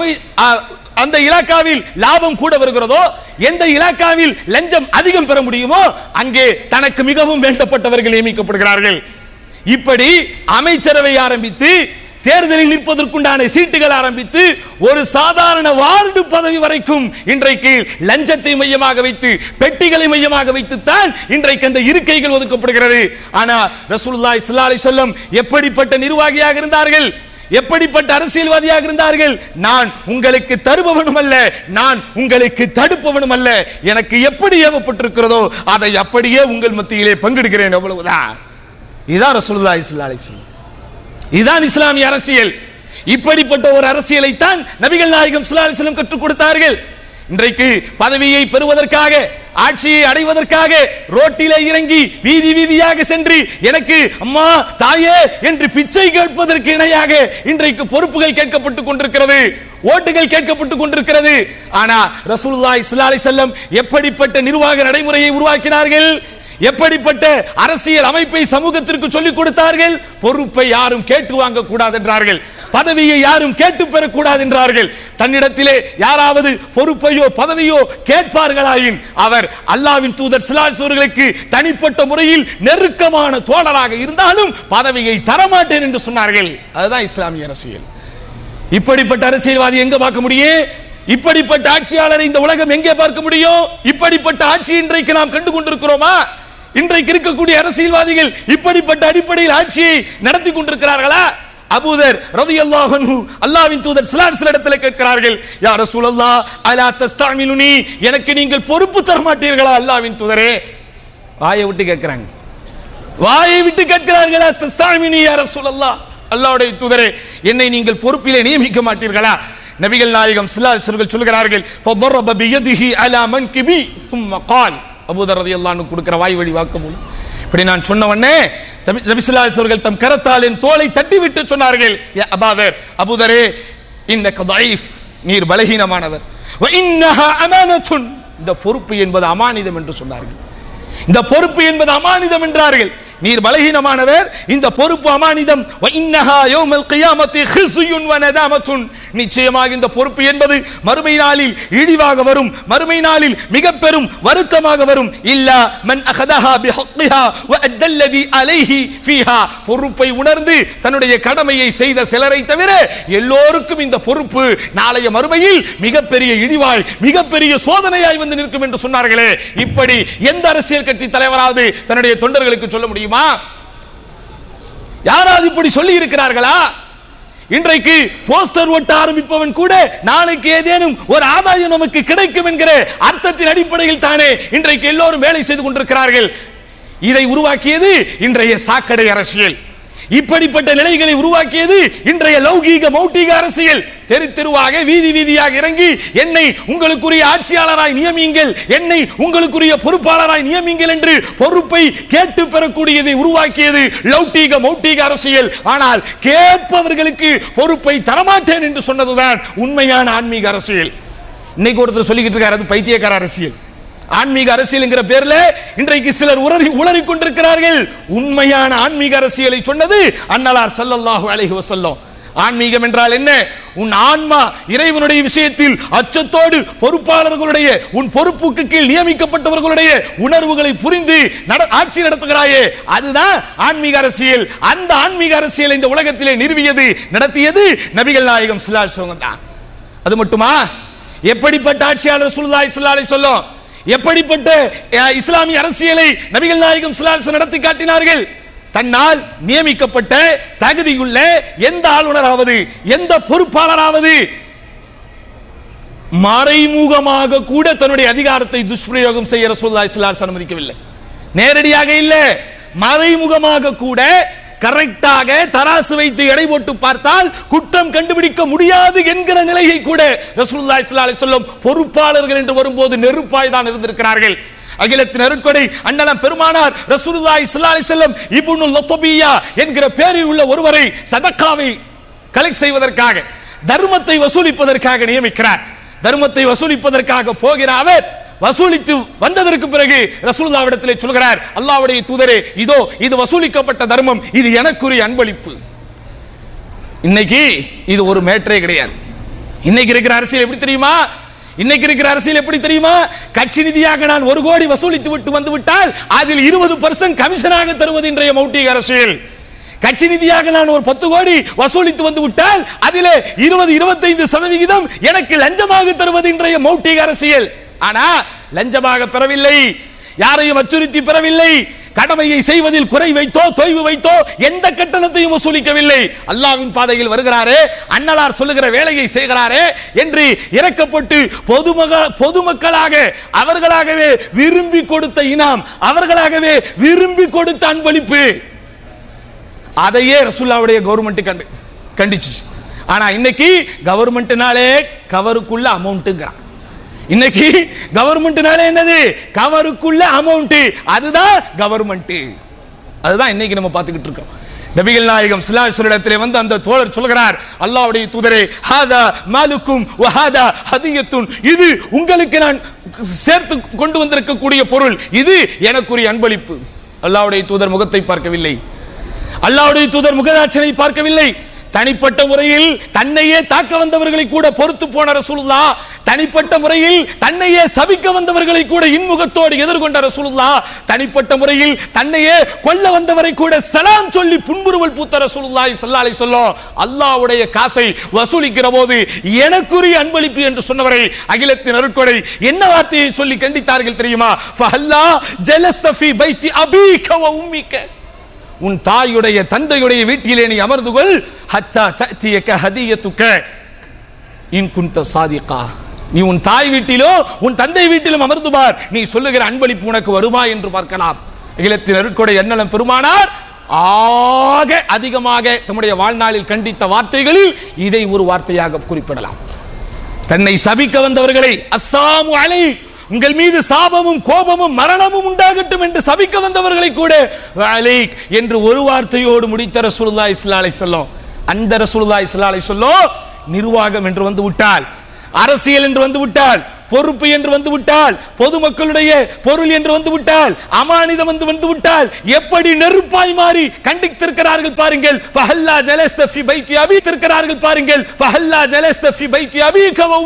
அந்த இலாக்காவில் லாபம் கூட வருகிறதோ, எந்த இலாக்காவில் லஞ்சம் அதிகம் பெற முடியுமோ அங்கே தனக்கு மிகவும் வேண்டப்பட்டவர்கள் நியமிக்கப்படுகிறார்கள். இப்படி அமைச்சரவை ஆரம்பித்து, தேர்தலில் நிற்பதற்குண்டான சீட்டுகள் ஆரம்பித்து, ஒரு சாதாரண வார்டு பதவி வரைக்கும் இன்றைக்கு லஞ்சத்தை மையமாக வைத்து, பெட்டிகளை மையமாக வைத்துத்தான் இன்றைக்கு அந்த இருக்கைகள் ஒதுக்கப்படுகிறது. ஆனா ரசூலுல்லாஹி ஸல்லல்லாஹு அலைஹி வஸல்லம் எப்படிப்பட்ட நிர்வாகியாக இருந்தார்கள், எப்படிப்பட்ட அரசியல்வாதியாக இருந்தார்கள்? நான் உங்களுக்கு தருபவனும் அல்ல, நான் உங்களுக்கு தடுப்பவனும் அல்ல. எனக்கு எப்படி ஏவப்பட்டிருக்கிறதோ அதை அப்படியே உங்கள் மத்தியிலே பங்கிடுகிறேன், அவ்வளவுதான். இதுதான் ரசூலுல்லாஹி ஸல்லல்லாஹு அலைஹி வஸல்லம், இதுதான் இஸ்லாமிய அரசியல். இப்படிப்பட்ட ஒரு அரசியலை தான் நபிகள் நாயகம் ஸல்லல்லாஹு அலைஹி வஸல்லம் கற்றுக் கொடுத்தார்கள். இன்றைக்கு பதவியை பெறுவதற்காக, ஆட்சியை அடைவதற்காக ரோட்டிலே இறங்கி வீதி வீதியாக சென்று எனக்கு அம்மா தாயே என்று பிச்சை கேட்பதற்கு இணையாக இன்றைக்கு பொறுப்புகள் கேட்கப்பட்டுக் கொண்டிருக்கிறது, ஓட்டுகள் கேட்கப்பட்டுக் கொண்டிருக்கிறது. ஆனா ரசூலுல்லாஹி ஸல்லல்லாஹு அலைஹி வஸல்லம் எப்படிப்பட்ட நிர்வாக நடைமுறையை உருவாக்கினார்கள்? எப்படிப்பட்ட அரசியல் அமைப்பை சமூகத்திற்கு சொல்லிக் கொடுத்தார்கள்? பொறுப்பை யாரும் கேட்டு வாங்க கூடாது என்றார்கள், பதவியை யாரும் கேட்டு பெறக்கூடாது என்றார்கள். தன்னிடத்திலே யாராவது பொறுப்பையோ பதவியோ கேட்பார்களாயின் அவர் அல்லாஹ்வின் தூதர் ஸல்லல்லாஹு அலைஹி வஸல்லம் தனிப்பட்ட முறையில் நெருக்கமான தோழராக இருந்தாலும் பதவியை தரமாட்டேன் என்று சொன்னார்கள். அதுதான் இஸ்லாமிய அரசியல். இப்படிப்பட்ட அரசியல்வாதி எங்க பார்க்க முடியும்? இப்படிப்பட்ட ஆட்சியாளரை இந்த உலகம் எங்கே பார்க்க முடியும்? இப்படிப்பட்ட ஆட்சி இன்றைக்கு நாம் கண்டு கொண்டிருக்கிறோமா? இன்றைக்கு இருக்கக்கூடிய அரசியல்வாதிகள் இப்படிப்பட்ட அடிப்படையில் ஆட்சியை நடத்தி கொண்டிருக்கிறார்களா? அபூதர் ரலியல்லாஹு அன்ஹு அல்லாஹ்வின் தூதர் ஸல்லல்லாஹு அலைஹி வஸல்லம் இடத்தில் கேட்கிறார்கள், யா ரசூலல்லாஹ் அலா தஸ்தஅமிலுனி, எனக்கு நீங்கள் பொறுப்பு தர மாட்டீர்களா அல்லாஹ்வின் தூதரே? வாயை விட்டு கேட்கிறாங்க, வாயை விட்டு கேட்கிறார்கள். தஸ்தஅமினி யா ரசூலல்லாஹ், அல்லாஹ்வுடைய தூதரே என்னை நீங்கள் பொறுப்பிலே நியமிக்க மாட்டீர்களா? நபிகள் நாயகம் ஸல்லல்லாஹு அலைஹி வஸல்லம் சொல்கிறார்கள், ஃபதரப பியதிஹி அலா மன்கிபி ثم قال, அபூதர் ரலியல்லாஹு அன்ஹு கொடுக்கிற வாய் வழி வாக்குமூலம். இப்படி நான் சொன்ன உடனே நபி ஸல்லல்லாஹு அலைஹி வஸல்லம் தம் கரத்தால் என் தோளை தட்டி விட்டு சொன்னார்கள், யா அபூதர், அபூதரே இன்னக ضعيف, நீர் பலகீனமானவர். வ இன்னஹா அமானத்துன், இந்த பொறுப்பு என்பது அமானிதம் என்று சொன்னார்கள். இந்த பொறுப்பு என்பது அமானிதம் என்றார்கள். நீர் பலகீனமானவர், இந்த பொறுப்பு அமானிதம். வ இன்னஹா யௌமல் கியாமத்தி ஹிஸ்யுன் வ நதாமத்துன், நிச்சயமாக இந்த பொறுப்பு என்பது மறுமை நாளில் இழிவாக வரும், மறுமை நாளில் மிக பெரும் வருத்தமாக வரும். இல்லா மன் அகதஹா பிஹக்கிஹா வ அத்தல்லதி அலைஹி ஃபீஹா, பொறுப்பை உணர்ந்து தன்னுடைய கடமையை செய்த சிலரை தவிர எல்லோருக்கும் இந்த பொறுப்பு நாளைய மறுமையில் மிகப்பெரிய இழிவாய், மிகப்பெரிய சோதனையாய் வந்து நிற்கும் என்று சொன்னார்களே. இப்படி எந்த அரசியல் கட்சி தலைவராவது தன்னுடைய தொண்டர்களுக்கு சொல்ல முடியும்? யாராவது இப்படி சொல்லி இருக்கிறார்களா? இன்றைக்கு போஸ்டர் ஒட்ட ஆரம்பிப்பவன் கூட நாளைக்கு ஏதேனும் ஒரு ஆதாயம் நமக்கு கிடைக்கும் என்கிற அர்த்தத்தின் அடிப்படையில் தானே இன்றைக்கு எல்லோரும் வேலை செய்து கொண்டிருக்கிறார்கள். இதை உருவாக்கியது இன்றைய சாக்கடை அரசியல். இப்படிப்பட்ட நிலைகளை உருவாக்கியது இன்றைய லௌகீக மௌட்டிக அரசியல். தெரு தெருவாக, வீதி வீதியாக இறங்கி என்னை உங்களுக்குரிய ஆட்சியாளராய் நியமியுங்கள், என்னை உங்களுக்குரிய பொறுப்பாளராய் நியமியுங்கள் என்று பொறுப்பை கேட்டு பெறக்கூடியதை உருவாக்கியது லௌகீக மௌட்டிக அரசியல். ஆனால் கேட்பவர்களுக்கு பொறுப்பை தரமாட்டேன் என்று சொன்னதுதான் உண்மையான ஆன்மீக அரசியல். இன்னைக்கு ஒருத்தர் சொல்லிக்கிட்டு இருக்காரு, அது பைத்தியக்கார அரசியல். ஆன்மீக அரசியல் என்கிற பேர்ல இன்றைக்கு சிலர் உளறிக் கொண்டிருக்கிறார்கள். உண்மையான ஆன்மீக அரசியலை சொன்னது அன்னலார் ஸல்லல்லாஹு அலைஹி வஸல்லம். ஆன்மீகம் என்றால் என்ன? உன் ஆன்மா இறைவனுடைய விஷயத்தில் அச்சத்தோடு பொறுப்பாளர்களுடைய, உன் பொறுப்புக்கு கீழ் நியமிக்கப்பட்டவர்களுடைய உணர்வுகளை புரிந்து ஆட்சி நடத்துகிறாயே, அதுதான் ஆன்மீக அரசியல். அந்த ஆன்மீக அரசியலை இந்த உலகத்திலே நிறுவியது, நடத்தியது நபிகள் நாயகம் ஸல்லல்லாஹு அலைஹி வஸல்லம் தான். அது மட்டுமா? எப்படிப்பட்ட ஆட்சியாளர் ரசூலுல்லாஹி ஸல்லல்லாஹு அலைஹி வஸல்லம், எப்படிப்பட்ட இஸ்லாமிய அரசியலை நபிகள் நாயகம் ஸல்லல்லாஹு அலைஹி வஸல்லம் நடத்தி காட்டினார்கள்? தன்னால் நியமிக்கப்பட்ட தகுதியுள்ள எந்த ஆளுநராவது, எந்த பொறுப்பாளராவது மறைமுகமாக கூட தன்னுடைய அதிகாரத்தை துஷ்பிரயோகம் செய்ய ரசூலுல்லாஹி ஸல்லல்லாஹு அலைஹி வஸல்லம் அனுமதிக்கவில்லை. நேரடியாக இல்ல, மறைமுகமாக கூட கரெக்டாக தராசு வைத்து எடை போட்டு பார்த்தால் குற்றம் கண்டுபிடிக்க முடியாது என்கிற நிலையை கூட ரசூலுல்லாஹி ஸல்லல்லாஹு அலைஹி வஸல்லம் பொறுப்பாளர்கள் என்று வரும்போது நெருப்பாய் தான் இருந்திருக்கிறார்கள். அகிலத்தின் அருட்கொடை அண்ணலம் பெருமானார் ரசூலுல்லாஹி ஸல்லல்லாஹு அலைஹி வஸல்லம் இப்னுல் லத்பியா என்கிற பெயரில் உள்ள ஒருவரை சதக்காவை கலெக்ட் செய்வதற்காக, தர்மத்தை வசூலிப்பதற்காக நியமிக்கிறார். தர்மத்தை வசூலிப்பதற்காக போகிற அவர் வசூலித்து வந்ததற்கு பிறகு ரசூலுல்லாஹ்விடத்திலே சொல்கிறார், அல்லாஹ்வுடைய தூதரே, இதோ இது வசூலிக்கப்பட்ட தர்மம், இது எனக்குரிய அன்பளிப்பு. இன்னைக்கு இது ஒரு மேட்டரே கிடையாது. இன்னைக்கு இருக்கிற அரசியல் எப்படி தெரியுமா? இன்னைக்கு இருக்கிற அரசியல் எப்படி தெரியுமா? கட்சி நிதியாக நான் 1 கோடி வசூலித்து விட்டு வந்து விட்டால் அதில் 20% கமிஷனாக தருவது இன்றைய மௌட்டிக அரசியல். கட்சி நிதியாக நான் ஒரு 10 கோடி வசூலித்து வந்து விட்டால் அதிலே 20-25% எனக்கு லஞ்சமாக தருவது இன்றைய மௌட்டிக அரசியல். ஆனா லஞ்சமாக பெறவில்லை, யாரையும் அச்சுறுத்தி பெறவில்லை, கடமையை செய்வதில் குறை வைத்தோ தொய்வு வைத்தோ எந்த கட்டணத்தையும் வசூலிக்கவில்லை. அல்லாஹ்வின் பாதையில் வருகிறாரே, அன்னலார் சொல்லுகிற வேலையை செய்கிறாரே என்று இறக்கப்பட்டு பொதுமக்களாக அவர்களாகவே விரும்பி கொடுத்த இனாம், அவர்களாகவே விரும்பி கொடுத்த அன்பளிப்பு, அதையே ரசூலுல்லாஹ்வுடைய கவர்மெண்ட் கண்டிச்சு. ஆனா இன்னைக்கு கவர்மெண்ட்னாலே கவருக்குள்ள அமௌண்ட்ங்கறான். இன்னைக்கு கவர்மெண்ட்னாலே என்னது? கவருக்குள்ள அமௌண்ட், அதுதான் கவர்மெண்ட். அதுதான் இன்னைக்கு நம்ம பார்த்துக்கிட்டு இருக்கோம். நபிகள் நாயகம் ஸல்லல்லாஹு அலைஹி வஸல்லம் வந்து அந்த தோழர் சொல்கிறார், அல்லாஹ்வுடைய தூதரே, ஹாதா மாலுக்கும் வ ஹாதா ஹதியத்துன், இது உங்களுக்கு நான் சேர்த்து கொண்டு வந்திருக்கக்கூடிய பொருள், இது எனக்குரிய அன்பளிப்பு. அல்லாஹ்வுடைய தூதர் முகத்தை பார்க்கவில்லை, அல்லாஹ்வுடைய தூதர் முகதாட்சனை பார்க்கவில்லை. தனிப்பட்ட முறையில் தன்னையே தாக்க வந்தவர்களை கூட பொறுத்து போன ரசூலுல்லாஹ், தனிப்பட்ட முறையில் தன்னையே சபிக்க வந்தவர்களை கூட இன்முகத்தோடு எதிர்கொண்ட ரசூலுல்லாஹ், தனிப்பட்ட முறையில் தன்னையே கொல்ல வந்தவரை கூட சலாம் சொல்லி புன்முறுவல் பூத்த ரசூலுல்லாஹி ஸல்லல்லாஹு அலைஹி வஸல்லம் அல்லாஹ்வுடைய காசை வசூலிக்கிற போது எனக்குரிய அன்பளிப்பு என்று சொன்னவரை அகிலத்தின் அருட்கொடை என்ன வார்த்தையை சொல்லி கண்டித்தார்கள் தெரியுமா? ஃபஹல்லா ஜலஸ்த ஃபீ பைத்தி அபீக வ உம்மிக, உன் தாயுடைய தந்தையுடைய வீட்டிலே நீ அமர்ந்து கொள், ஹத்தா தஅதியக ஹதியத்துக இன் குன்த சாதிகா, நீ உன் தாய் வீட்டிலோ உன் தந்தை வீட்டிலும் அமர்ந்து பார், நீ சொல்லுகிற அன்பளிப்பு உனக்கு வருமா என்று பார்க்கலாம். அகிலத்தின் அருட்கொடை அண்ணலம் பெருமானார் ஆக அதிகமாக தம்முடைய வாழ்நாளில் கண்டித்த வார்த்தைகளில் இதை ஒரு வார்த்தையாக குறிப்பிடலாம். தன்னை சபிக்க வந்தவர்களை அஸ்ஸாமு அலை, உங்கள் மீது சாபமும் கோபமும் மரணமும் உண்டாகட்டும் என்று சபிக்க வந்தவர்களை கூட அலைக் என்று ஒரு வார்த்தையோடு முடித்த ரசூலுல்லாஹி ஸல்லல்லாஹு அலைஹி வஸல்லம். அந்த ரசூலுல்லாஹி ஸல்லல்லாஹு அலைஹி வஸல்லம் நிர்வாகம் என்று வந்து விட்டால், அரசியல் என்று வந்து விட்டால், பொறுப்பு என்று வந்து விட்டால், பொதுமக்களுடைய பொருள் என்று வந்து விட்டால், அமானிதம் வந்து விட்டால் எப்படி நெருப்பாய் மாறி கண்டித்திருக்கிறார்கள் பாருங்கள். ஃபஹல்லா ஜலஸ்த ஃபி பைத்தி அபீ இருக்கிறார்கள் பாருங்கள். ஃபஹல்லா ஜலஸ்த ஃபி பைத்தி அபீக